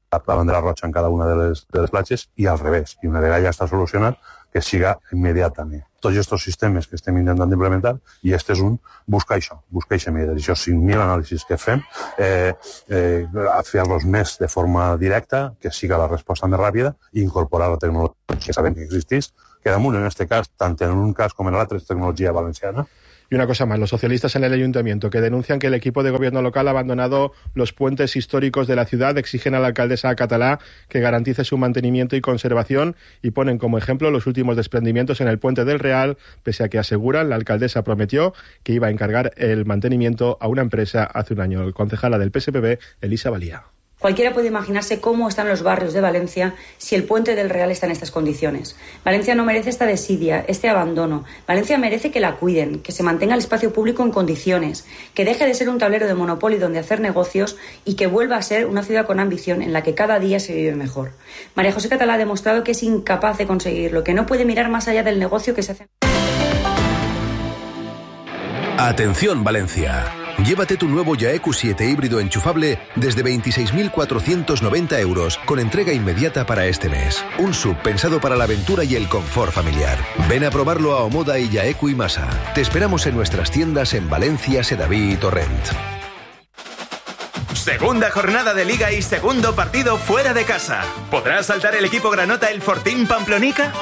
la bandera roja en cada una de les platges i al revés. I una vegada ja està solucionat, que siga immediatament. Tots aquests sistemes que estem intentant implementar, i este és un buscar això immediat. Això 5.000 anàlisis que fem, fer-los més de forma directa, que siga la resposta més ràpida, i incorporar la tecnologia que sabem que existeix, que damunt en este cas, tant en un cas com en l'altre, és tecnologia valenciana. Y una cosa más, los socialistas en el ayuntamiento que denuncian que el equipo de gobierno local ha abandonado los puentes históricos de la ciudad exigen a la alcaldesa catalá que garantice su mantenimiento y conservación y ponen como ejemplo los últimos desprendimientos en el puente del Real, pese a que aseguran la alcaldesa prometió que iba a encargar el mantenimiento a una empresa hace un año. El concejala del PSPB, Elisa Valía. Cualquiera puede imaginarse cómo están los barrios de Valencia si el puente del Real está en estas condiciones. Valencia no merece esta desidia, este abandono. Valencia merece que la cuiden, que se mantenga el espacio público en condiciones, que deje de ser un tablero de Monopoly donde hacer negocios y que vuelva a ser una ciudad con ambición en la que cada día se vive mejor. María José Catalá ha demostrado que es incapaz de conseguirlo, que no puede mirar más allá del negocio que se hace. Atención Valencia. Llévate tu nuevo Yaeku 7 híbrido enchufable desde 26.490 euros con entrega inmediata para este mes. Un SUV pensado para la aventura y el confort familiar. Ven a probarlo a Omoda y Yaeku y Masa. Te esperamos en nuestras tiendas en Valencia, Sedaví y Torrent. Segunda jornada de Liga y segundo partido fuera de casa. ¿Podrá saltar el equipo granota el Fortín Pamplonica?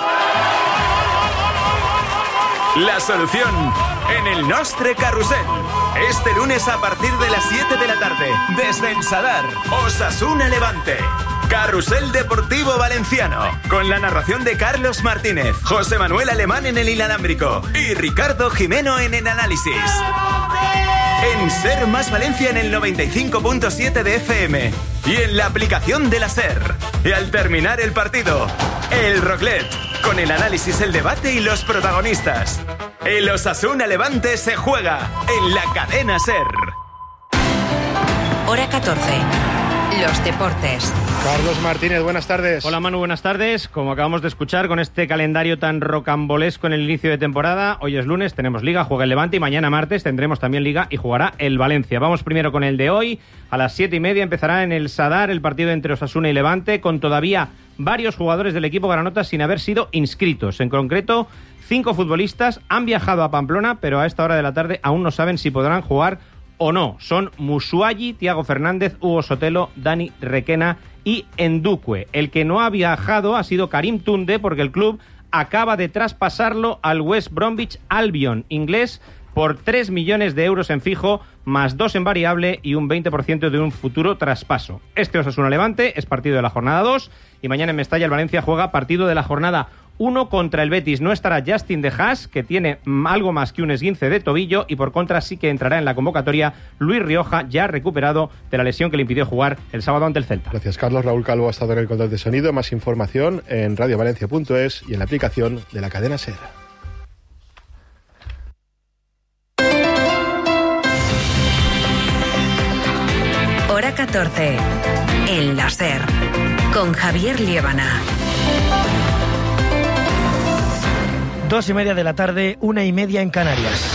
La solución en el Nostre Carrusel. Este lunes a partir de las 7 de la tarde, desde el Sadar, Osasuna Levante. Carrusel Deportivo Valenciano, con la narración de Carlos Martínez, José Manuel Alemán en el inalámbrico y Ricardo Jimeno en el análisis. En Ser Más Valencia en el 95.7 de FM y en la aplicación de la Ser. Y al terminar el partido, el Roclet, con el análisis, el debate y los protagonistas. El Osasuna Levante se juega en la cadena Ser. Hora 14. Los deportes. Carlos Martínez, buenas tardes. Hola Manu, buenas tardes. Como acabamos de escuchar, con este calendario tan rocambolesco en el inicio de temporada, hoy es lunes, tenemos Liga, juega el Levante y mañana martes tendremos también Liga y jugará el Valencia. Vamos primero con el de hoy. A las 7:30 empezará en el Sadar el partido entre Osasuna y Levante, con todavía varios jugadores del equipo granota sin haber sido inscritos. En concreto, 5 futbolistas han viajado a Pamplona, pero a esta hora de la tarde aún no saben si podrán jugar o no. Son Musuagi, Tiago Fernández, Hugo Sotelo, Dani Requena y Endukwe. El que no ha viajado ha sido Karim Tunde, porque el club acaba de traspasarlo al West Bromwich Albion inglés por 3 millones de euros en fijo, más 2 en variable y un 20% de un futuro traspaso. Este Osasuna Levante es partido de la jornada 2 y mañana en Mestalla el Valencia juega partido de la jornada 1 contra el Betis. No estará Justin De Haas, que tiene algo más que un esguince de tobillo, y por contra sí que entrará en la convocatoria Luis Rioja, ya recuperado de la lesión que le impidió jugar el sábado ante el Celta. Gracias, Carlos. Raúl Calvo ha estado en el control de sonido. Más información en radiovalencia.es y en la aplicación de la cadena SER. Hora 14. En la SER. Con Javier Liébana. 2:30 de la tarde, 1:30 en Canarias.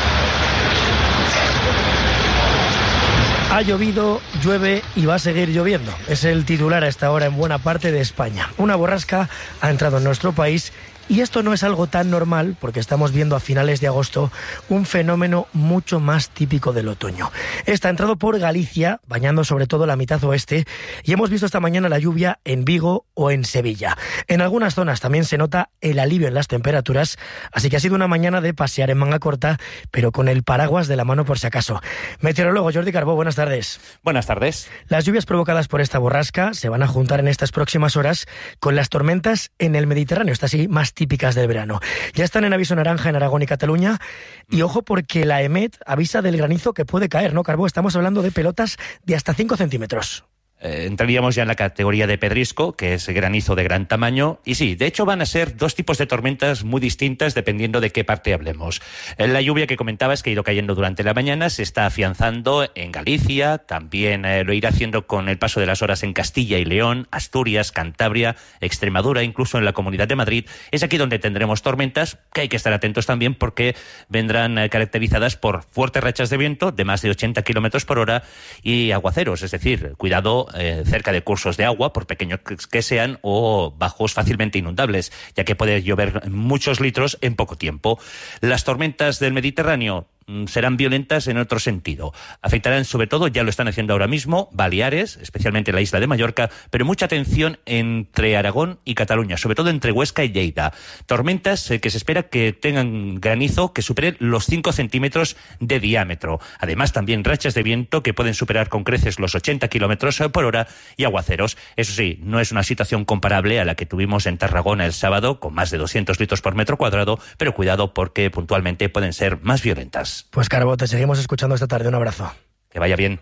Ha llovido, llueve y va a seguir lloviendo. Es el titular a esta hora en buena parte de España. Una borrasca ha entrado en nuestro país. Y esto no es algo tan normal, porque estamos viendo a finales de agosto un fenómeno mucho más típico del otoño. Esta ha entrado por Galicia, bañando sobre todo la mitad oeste, y hemos visto esta mañana la lluvia en Vigo o en Sevilla. En algunas zonas también se nota el alivio en las temperaturas, así que ha sido una mañana de pasear en manga corta, pero con el paraguas de la mano por si acaso. Meteorólogo Jordi Carbó, buenas tardes. Buenas tardes. Las lluvias provocadas por esta borrasca se van a juntar en estas próximas horas con las tormentas en el Mediterráneo, estas sí más típicas del verano. Ya están en aviso naranja en Aragón y Cataluña, y ojo porque la EMET avisa del granizo que puede caer, ¿no, Carbó? Estamos hablando de pelotas de hasta 5 centímetros. Entraríamos ya en la categoría de pedrisco, que es granizo de gran tamaño. Y sí, de hecho van a ser dos tipos de tormentas muy distintas dependiendo de qué parte hablemos. La lluvia que comentabas, que ha ido cayendo durante la mañana, se está afianzando en Galicia, también lo irá haciendo con el paso de las horas en Castilla y León, Asturias, Cantabria, Extremadura, incluso en la Comunidad de Madrid. Es aquí donde tendremos tormentas, que hay que estar atentos también porque vendrán caracterizadas por fuertes rachas de viento de más de 80 kilómetros por hora y aguaceros, es decir, cuidado cerca de cursos de agua, por pequeños que sean, o bajos fácilmente inundables, ya que puede llover muchos litros en poco tiempo. Las tormentas del Mediterráneo serán violentas en otro sentido. Afectarán sobre todo, ya lo están haciendo ahora mismo, Baleares, especialmente la isla de Mallorca, pero mucha atención entre Aragón y Cataluña, sobre todo entre Huesca y Lleida. Tormentas que se espera que tengan granizo que supere los 5 centímetros de diámetro. Además, también rachas de viento que pueden superar con creces los 80 kilómetros por hora y aguaceros. Eso sí, no es una situación comparable a la que tuvimos en Tarragona el sábado, con más de 200 litros por metro cuadrado, pero cuidado porque puntualmente pueden ser más violentas. Pues Carbo, te seguimos escuchando esta tarde. Un abrazo. Que vaya bien.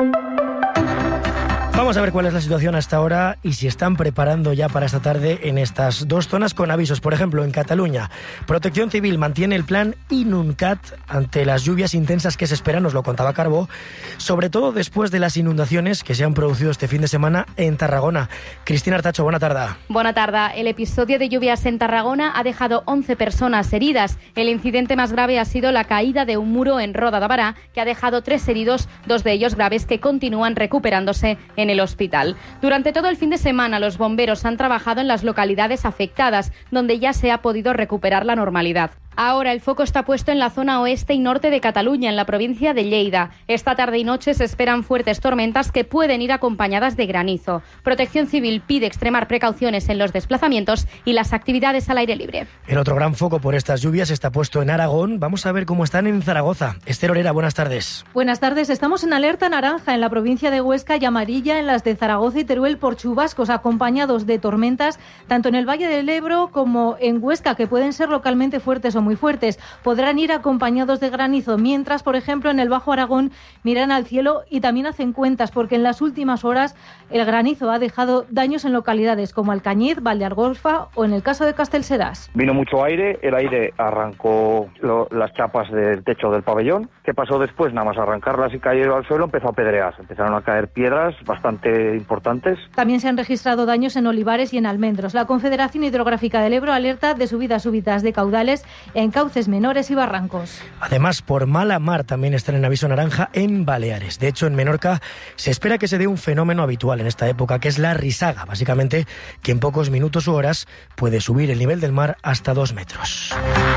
Vamos a ver cuál es la situación hasta ahora y si están preparando ya para esta tarde en estas dos zonas con avisos. Por ejemplo, en Cataluña, Protección Civil mantiene el plan Inuncat ante las lluvias intensas que se esperan, nos lo contaba Carbó, sobre todo después de las inundaciones que se han producido este fin de semana en Tarragona. Cristina Artacho, buena tarde. Buena tarde. El episodio de lluvias en Tarragona ha dejado 11 personas heridas. El incidente más grave ha sido la caída de un muro en Roda de Bará, que ha dejado 3 heridos, 2 de ellos graves, que continúan recuperándose en el hospital. Durante todo el fin de semana, los bomberos han trabajado en las localidades afectadas, donde ya se ha podido recuperar la normalidad. Ahora el foco está puesto en la zona oeste y norte de Cataluña, en la provincia de Lleida. Esta tarde y noche se esperan fuertes tormentas que pueden ir acompañadas de granizo. Protección Civil pide extremar precauciones en los desplazamientos y las actividades al aire libre. El otro gran foco por estas lluvias está puesto en Aragón. Vamos a ver cómo están en Zaragoza. Esther Orera, buenas tardes. Buenas tardes. Estamos en alerta naranja en la provincia de Huesca y amarilla en las de Zaragoza y Teruel por chubascos acompañados de tormentas, tanto en el Valle del Ebro como en Huesca, que pueden ser localmente fuertes o muy fuertes. Podrán ir acompañados de granizo, mientras, por ejemplo, en el Bajo Aragón miran al cielo y también hacen cuentas, porque en las últimas horas el granizo ha dejado daños en localidades como Alcañiz, Valdeargolfa o en el caso de Castelsedás. Vino mucho aire, el aire arrancó las chapas del techo del pabellón. ¿Qué pasó después? Nada más arrancarlas y caer al suelo, empezó a pedrear. Empezaron a caer piedras bastante importantes. También se han registrado daños en olivares y en almendros. La Confederación Hidrográfica del Ebro alerta de subidas súbitas de caudales en cauces menores y barrancos. Además, por mala mar también están en aviso naranja en Baleares. De hecho, en Menorca se espera que se dé un fenómeno habitual en esta época, que es la risaga. Básicamente, que en pocos minutos u horas puede subir el nivel del mar hasta 2 metros.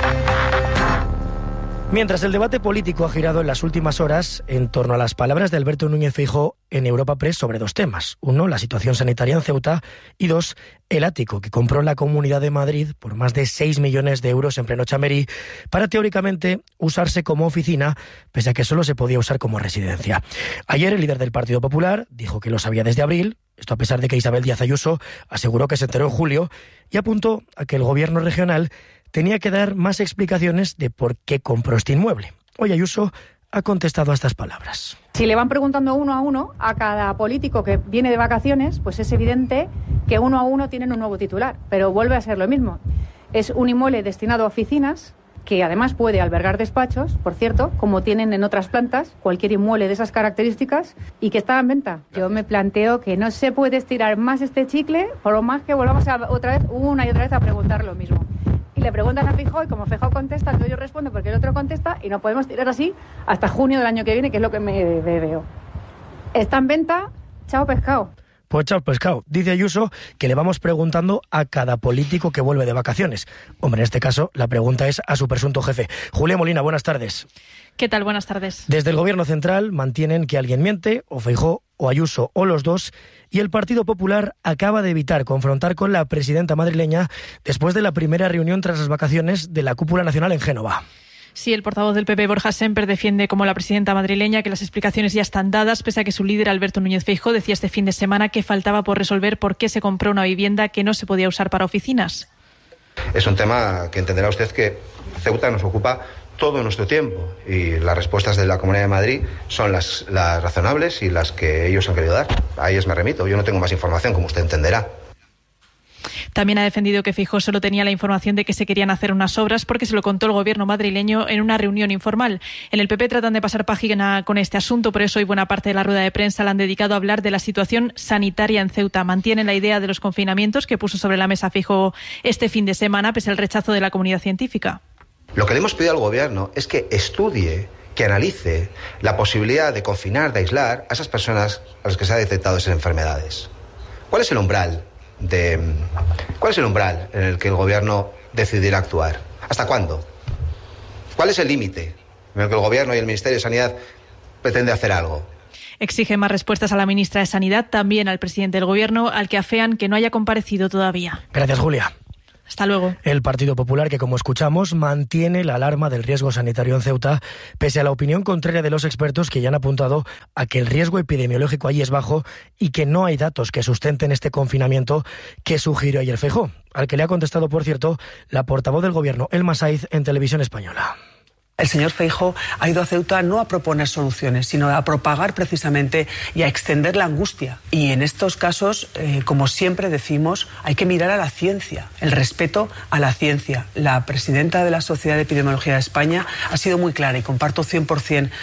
Mientras el debate político ha girado en las últimas horas en torno a las palabras de Alberto Núñez Feijóo en Europa Press sobre 2 temas. 1, la situación sanitaria en Ceuta, y 2, el ático que compró la Comunidad de Madrid por más de 6 millones de euros en pleno Chamberí para teóricamente usarse como oficina, pese a que solo se podía usar como residencia. Ayer el líder del Partido Popular dijo que lo sabía desde abril, esto a pesar de que Isabel Díaz Ayuso aseguró que se enteró en julio, y apuntó a que el gobierno regional tenía que dar más explicaciones de por qué compró este inmueble. Hoy Ayuso ha contestado a estas palabras. Si le van preguntando uno a uno a cada político que viene de vacaciones, pues es evidente que uno a uno tienen un nuevo titular, pero vuelve a ser lo mismo. Es un inmueble destinado a oficinas, que además puede albergar despachos, por cierto, como tienen en otras plantas, cualquier inmueble de esas características, y que está en venta. Yo me planteo que no se puede estirar más este chicle, por lo más que volvamos otra vez, una y otra vez, a preguntar lo mismo. Y le preguntan a Feijóo, y como Feijóo contesta, entonces yo respondo porque el otro contesta, y no podemos tirar así hasta junio del año que viene, que es lo que me veo. Está en venta, chao pescado. Pues chao pescado. Dice Ayuso que le vamos preguntando a cada político que vuelve de vacaciones. Hombre, en este caso la pregunta es a su presunto jefe. Julia Molina, buenas tardes. ¿Qué tal? Buenas tardes. Desde el Gobierno Central mantienen que alguien miente, o Feijóo, o Ayuso, o los dos, y el Partido Popular acaba de evitar confrontar con la presidenta madrileña después de la primera reunión tras las vacaciones de la cúpula nacional en Génova. Sí, el portavoz del PP, Borja Semper, defiende como la presidenta madrileña que las explicaciones ya están dadas, pese a que su líder, Alberto Núñez Feijóo, decía este fin de semana que faltaba por resolver por qué se compró una vivienda que no se podía usar para oficinas. Es un tema que entenderá usted que Ceuta nos ocupa todo nuestro tiempo y las respuestas de la Comunidad de Madrid son las razonables y las que ellos han querido dar. A ellas me remito. Yo no tengo más información, como usted entenderá. También ha defendido que Feijóo solo tenía la información de que se querían hacer unas obras porque se lo contó el gobierno madrileño en una reunión informal. En el PP tratan de pasar página con este asunto, por eso hoy buena parte de la rueda de prensa la han dedicado a hablar de la situación sanitaria en Ceuta. Mantienen la idea de los confinamientos que puso sobre la mesa Feijóo este fin de semana, pese al rechazo de la comunidad científica. Lo que le hemos pedido al gobierno es que estudie que analice la posibilidad de confinar, de aislar a esas personas a las que se ha detectado esas enfermedades. ¿Cuál es el umbral en el que el Gobierno decidirá actuar? ¿Hasta cuándo? ¿Cuál es el límite en el que el Gobierno y el Ministerio de Sanidad pretende hacer algo? Exige más respuestas a la ministra de Sanidad, también al presidente del Gobierno, al que afean que no haya comparecido todavía. Gracias, Julia. Hasta luego. El Partido Popular, que como escuchamos, mantiene la alarma del riesgo sanitario en Ceuta, pese a la opinión contraria de los expertos que ya han apuntado a que el riesgo epidemiológico allí es bajo y que no hay datos que sustenten este confinamiento que sugirió ayer Feijóo, al que le ha contestado, por cierto, la portavoz del Gobierno, Elma Saiz, en Televisión Española. El señor Feijóo ha ido a Ceuta no a proponer soluciones, sino a propagar precisamente y a extender la angustia. Y en estos casos, como siempre decimos, hay que mirar a la ciencia, el respeto a la ciencia. La presidenta de la Sociedad de Epidemiología de España ha sido muy clara y comparto 100%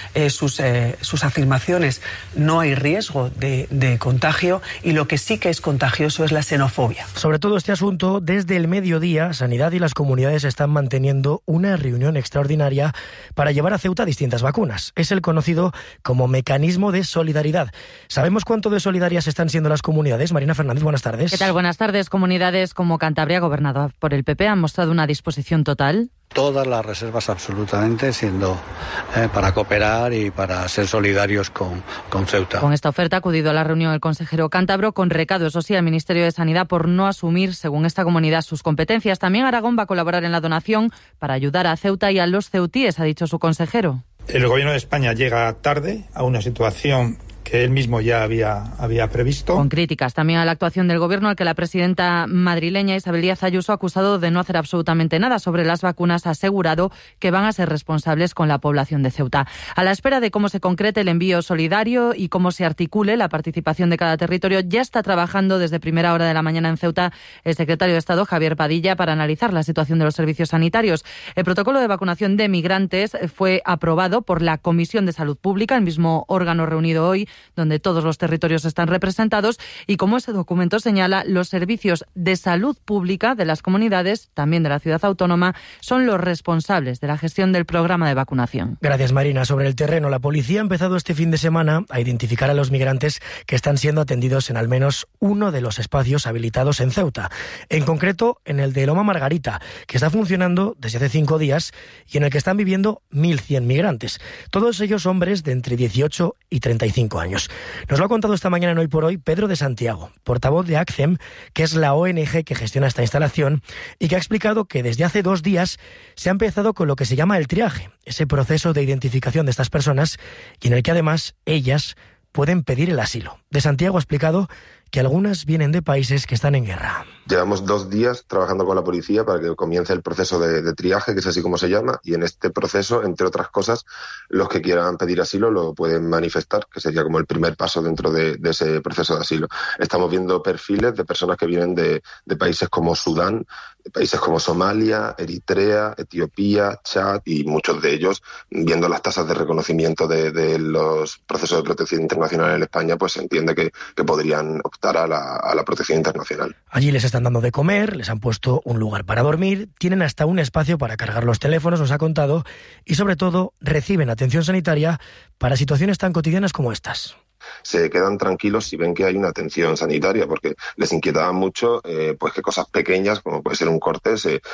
sus afirmaciones. No hay riesgo de contagio y lo que sí que es contagioso es la xenofobia. Sobre todo este asunto, desde el mediodía, Sanidad y las comunidades están manteniendo una reunión extraordinaria para llevar a Ceuta distintas vacunas. Es el conocido como mecanismo de solidaridad. ¿Sabemos cuánto de solidarias están siendo las comunidades? Marina Fernández, buenas tardes. ¿Qué tal? Buenas tardes. Comunidades como Cantabria, gobernada por el PP, han mostrado una disposición total. Todas las reservas absolutamente siendo para cooperar y para ser solidarios con Ceuta. Con esta oferta ha acudido a la reunión el consejero cántabro con recado, eso sí, al Ministerio de Sanidad por no asumir, según esta comunidad, sus competencias. También Aragón va a colaborar en la donación para ayudar a Ceuta y a los ceutíes, ha dicho su consejero. El Gobierno de España llega tarde a una situación que él mismo ya había previsto. Con críticas también a la actuación del Gobierno, al que la presidenta madrileña Isabel Díaz Ayuso ha acusado de no hacer absolutamente nada sobre las vacunas, ha asegurado que van a ser responsables con la población de Ceuta. A la espera de cómo se concrete el envío solidario y cómo se articule la participación de cada territorio, ya está trabajando desde primera hora de la mañana en Ceuta el secretario de Estado, Javier Padilla, para analizar la situación de los servicios sanitarios. El protocolo de vacunación de migrantes fue aprobado por la Comisión de Salud Pública, el mismo órgano reunido hoy, donde todos los territorios están representados, y como ese documento señala, los servicios de salud pública de las comunidades, también de la ciudad autónoma, son los responsables de la gestión del programa de vacunación. Gracias, Marina. Sobre el terreno, la policía ha empezado este fin de semana a identificar a los migrantes que están siendo atendidos en al menos uno de los espacios habilitados en Ceuta. En concreto, en el de Loma Margarita, que está funcionando desde hace 5 días y en el que están viviendo 1.100 migrantes. Todos ellos hombres de entre 18 y 35 años. Nos lo ha contado esta mañana en Hoy por Hoy Pedro de Santiago, portavoz de ACCEM, que es la ONG que gestiona esta instalación, y que ha explicado que desde hace 2 días se ha empezado con lo que se llama el triaje, ese proceso de identificación de estas personas y en el que además ellas pueden pedir el asilo. De Santiago ha explicado que algunas vienen de países que están en guerra. Llevamos 2 días trabajando con la policía para que comience el proceso de triaje, que es así como se llama, y en este proceso, entre otras cosas, los que quieran pedir asilo lo pueden manifestar, que sería como el primer paso dentro de ese proceso de asilo. Estamos viendo perfiles de personas que vienen de países como Sudán, de países como Somalia, Eritrea, Etiopía, Chad, y muchos de ellos, viendo las tasas de reconocimiento de los procesos de protección internacional en España, pues se entiende que podrían optar a la protección internacional. Allí les están dando de comer, les han puesto un lugar para dormir, tienen hasta un espacio para cargar los teléfonos, nos ha contado, y sobre todo reciben atención sanitaria para situaciones tan cotidianas como estas. Se quedan tranquilos si ven que hay una atención sanitaria, porque les inquietaba mucho pues que cosas pequeñas, como puede ser un corte,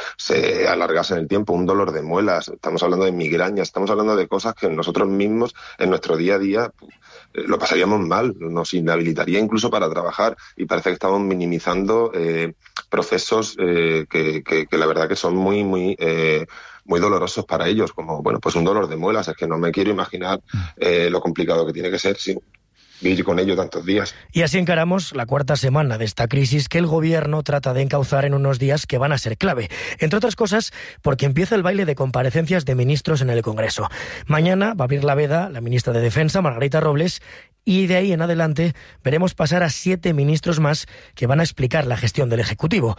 se alargasen el tiempo, un dolor de muelas. Estamos hablando de migrañas, estamos hablando de cosas que nosotros mismos en nuestro día a día lo pasaríamos mal, nos inhabilitaría incluso para trabajar, y parece que estamos minimizando procesos que la verdad que son muy dolorosos para ellos, como pues un dolor de muelas. Es que no me quiero imaginar lo complicado que tiene que ser vivir con ello tantos días. Y así encaramos la 4ª semana de esta crisis que el Gobierno trata de encauzar en unos días que van a ser clave. Entre otras cosas, porque empieza el baile de comparecencias de ministros en el Congreso. Mañana va a abrir la veda la ministra de Defensa, Margarita Robles, y de ahí en adelante veremos pasar a 7 ministros más que van a explicar la gestión del Ejecutivo.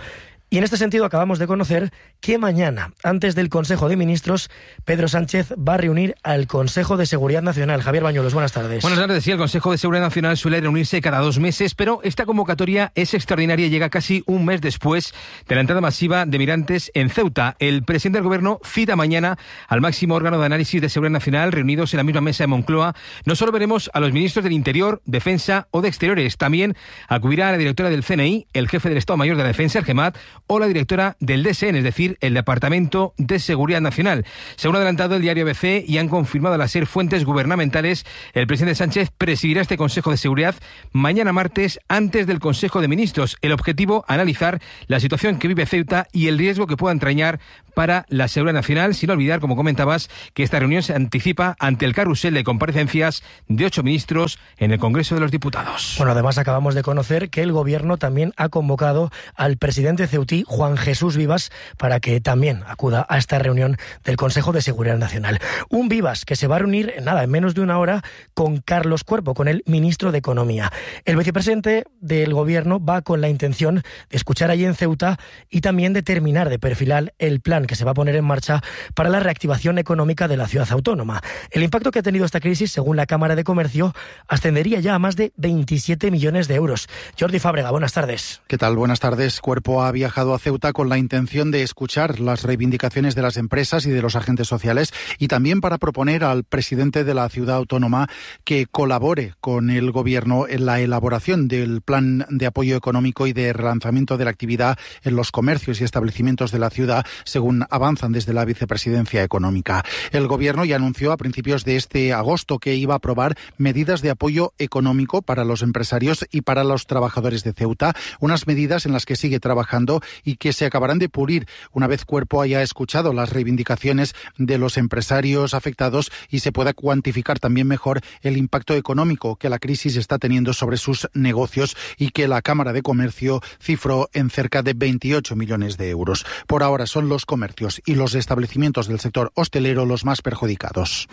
Y en este sentido acabamos de conocer que mañana, antes del Consejo de Ministros, Pedro Sánchez va a reunir al Consejo de Seguridad Nacional. Javier Bañuelos, buenas tardes. Buenas tardes. Sí, el Consejo de Seguridad Nacional suele reunirse cada 2 meses, pero esta convocatoria es extraordinaria y llega casi un mes después de la entrada masiva de migrantes en Ceuta. El presidente del Gobierno cita mañana al máximo órgano de análisis de seguridad nacional, reunidos en la misma mesa de Moncloa. No solo veremos a los ministros del Interior, Defensa o de Exteriores, también acudirá a la directora del CNI, el jefe del Estado Mayor de la Defensa, el GEMAT, o la directora del DSN, es decir, el Departamento de Seguridad Nacional. Según ha adelantado el diario ABC y han confirmado a las fuentes gubernamentales, el presidente Sánchez presidirá este Consejo de Seguridad mañana martes antes del Consejo de Ministros. El objetivo, analizar la situación que vive Ceuta y el riesgo que pueda entrañar para la seguridad nacional, sin olvidar, como comentabas, que esta reunión se anticipa ante el carrusel de comparecencias de 8 ministros en el Congreso de los Diputados. Bueno, además acabamos de conocer que el Gobierno también ha convocado al presidente ceutí, Juan Jesús Vivas, para que también acuda a esta reunión del Consejo de Seguridad Nacional. Un Vivas que se va a reunir, en menos de una hora, con Carlos Cuerpo, con el ministro de Economía. El vicepresidente del Gobierno va con la intención de escuchar allí en Ceuta y también de terminar de perfilar el plan que se va a poner en marcha para la reactivación económica de la ciudad autónoma. El impacto que ha tenido esta crisis, según la Cámara de Comercio, ascendería ya a más de 27 millones de euros. Jordi Fábrega, buenas tardes. ¿Qué tal? Buenas tardes. Cuerpo ha viajado a Ceuta con la intención de escuchar las reivindicaciones de las empresas y de los agentes sociales y también para proponer al presidente de la ciudad autónoma que colabore con el Gobierno en la elaboración del plan de apoyo económico y de relanzamiento de la actividad en los comercios y establecimientos de la ciudad, según avanzan desde la Vicepresidencia Económica. El Gobierno ya anunció a principios de este agosto que iba a aprobar medidas de apoyo económico para los empresarios y para los trabajadores de Ceuta, unas medidas en las que sigue trabajando y que se acabarán de pulir una vez Cuerpo haya escuchado las reivindicaciones de los empresarios afectados y se pueda cuantificar también mejor el impacto económico que la crisis está teniendo sobre sus negocios y que la Cámara de Comercio cifró en cerca de 28 millones de euros. Por ahora son los comercios y los establecimientos del sector hostelero los más perjudicados.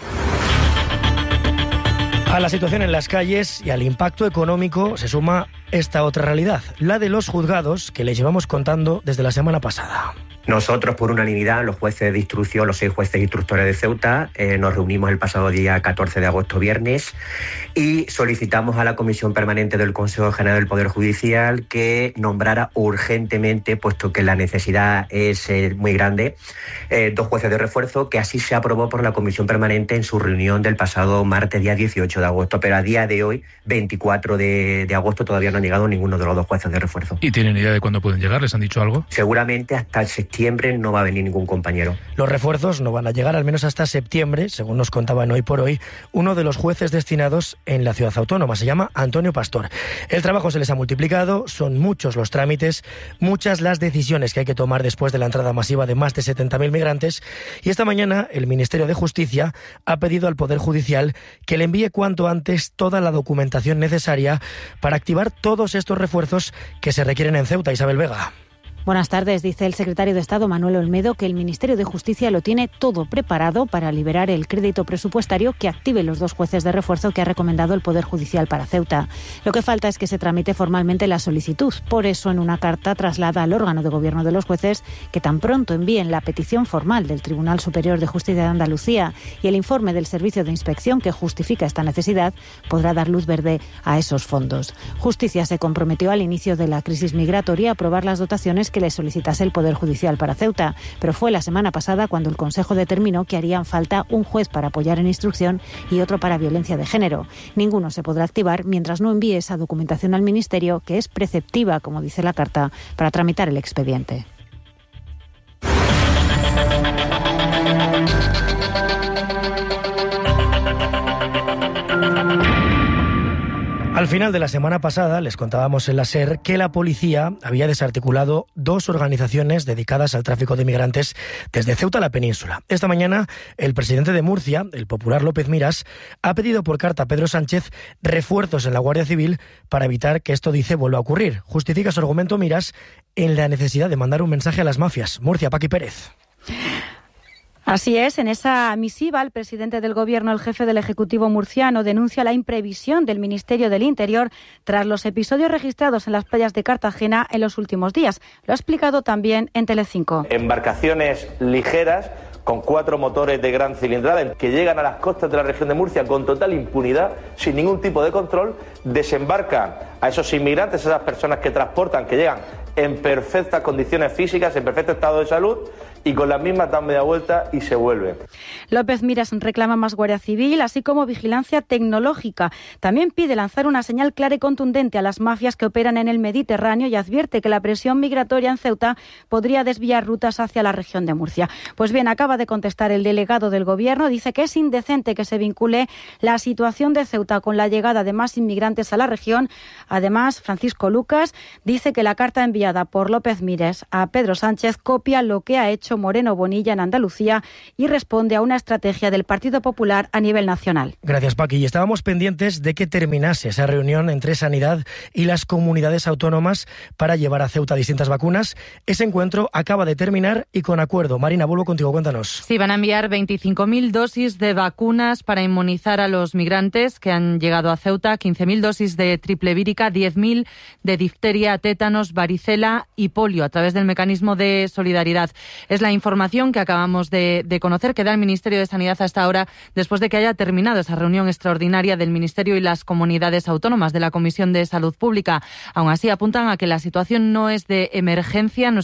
A la situación en las calles y al impacto económico se suma esta otra realidad, la de los juzgados que les llevamos contando desde la semana pasada. Nosotros, por unanimidad, los jueces de instrucción, los 6 jueces instructores de Ceuta, nos reunimos el pasado día 14 de agosto, viernes, y solicitamos a la Comisión Permanente del Consejo General del Poder Judicial que nombrara urgentemente, puesto que la necesidad es muy grande, 2 jueces de refuerzo, que así se aprobó por la Comisión Permanente en su reunión del pasado martes, día 18 de agosto. Pero a día de hoy, 24 de agosto, todavía no han llegado ninguno de los 2 jueces de refuerzo. ¿Y tienen idea de cuándo pueden llegar? ¿Les han dicho algo? Seguramente hasta el septiembre no va a venir ningún compañero. Los refuerzos no van a llegar al menos hasta septiembre, según nos contaban hoy por hoy uno de los jueces destinados en la ciudad autónoma. Se llama Antonio Pastor. El trabajo se les ha multiplicado, son muchos los trámites, muchas las decisiones que hay que tomar después de la entrada masiva de más de 70.000 migrantes, y esta mañana el Ministerio de Justicia ha pedido al Poder Judicial que le envíe cuanto antes toda la documentación necesaria para activar todos estos refuerzos que se requieren en Ceuta. Isabel Vega. Buenas tardes. Dice el secretario de Estado, Manuel Olmedo, que el Ministerio de Justicia lo tiene todo preparado para liberar el crédito presupuestario que active los 2 jueces de refuerzo que ha recomendado el Poder Judicial para Ceuta. Lo que falta es que se tramite formalmente la solicitud. Por eso, en una carta traslada al órgano de gobierno de los jueces que tan pronto envíen la petición formal del Tribunal Superior de Justicia de Andalucía y el informe del Servicio de Inspección que justifica esta necesidad, podrá dar luz verde a esos fondos. Justicia se comprometió al inicio de la crisis migratoria a aprobar las dotaciones que le solicitase el Poder Judicial para Ceuta, pero fue la semana pasada cuando el Consejo determinó que harían falta un juez para apoyar en instrucción y otro para violencia de género. Ninguno se podrá activar mientras no envíe esa documentación al Ministerio, que es preceptiva, como dice la carta, para tramitar el expediente. Al final de la semana pasada les contábamos en la SER que la policía había desarticulado 2 organizaciones dedicadas al tráfico de migrantes desde Ceuta a la península. Esta mañana el presidente de Murcia, el popular López Miras, ha pedido por carta a Pedro Sánchez refuerzos en la Guardia Civil para evitar que esto, dice, vuelva a ocurrir. Justifica su argumento Miras en la necesidad de mandar un mensaje a las mafias. Murcia, Paqui Pérez. Así es, en esa misiva el presidente del Gobierno, el jefe del Ejecutivo murciano, denuncia la imprevisión del Ministerio del Interior tras los episodios registrados en las playas de Cartagena en los últimos días. Lo ha explicado también en Telecinco. Embarcaciones ligeras con 4 motores de gran cilindrada que llegan a las costas de la región de Murcia con total impunidad, sin ningún tipo de control, desembarcan a esos inmigrantes, a esas personas que transportan, que llegan en perfectas condiciones físicas, en perfecto estado de salud, y con las mismas dan media vuelta y se vuelven. López Miras reclama más Guardia Civil, así como vigilancia tecnológica. También pide lanzar una señal clara y contundente a las mafias que operan en el Mediterráneo y advierte que la presión migratoria en Ceuta podría desviar rutas hacia la región de Murcia. Pues bien, acaba de contestar el delegado del Gobierno. Dice que es indecente que se vincule la situación de Ceuta con la llegada de más inmigrantes a la región. Además, Francisco Lucas dice que la carta enviada por López Miras a Pedro Sánchez copia lo que ha hecho Moreno Bonilla en Andalucía y responde a una estrategia del Partido Popular a nivel nacional. Gracias, Paqui. Y estábamos pendientes de que terminase esa reunión entre Sanidad y las comunidades autónomas para llevar a Ceuta distintas vacunas. Ese encuentro acaba de terminar y con acuerdo. Marina, vuelvo contigo, cuéntanos. Sí, van a enviar 25.000 dosis de vacunas para inmunizar a los migrantes que han llegado a Ceuta, 15.000 dosis de triple vírica, 10.000 de difteria, tétanos, varicela y polio a través del mecanismo de solidaridad. Es la información que acabamos de conocer, que da el Ministerio de Sanidad hasta ahora, después de que haya terminado esa reunión extraordinaria del Ministerio y las comunidades autónomas de la Comisión de Salud Pública. Aún así, apuntan a que la situación no es de emergencia.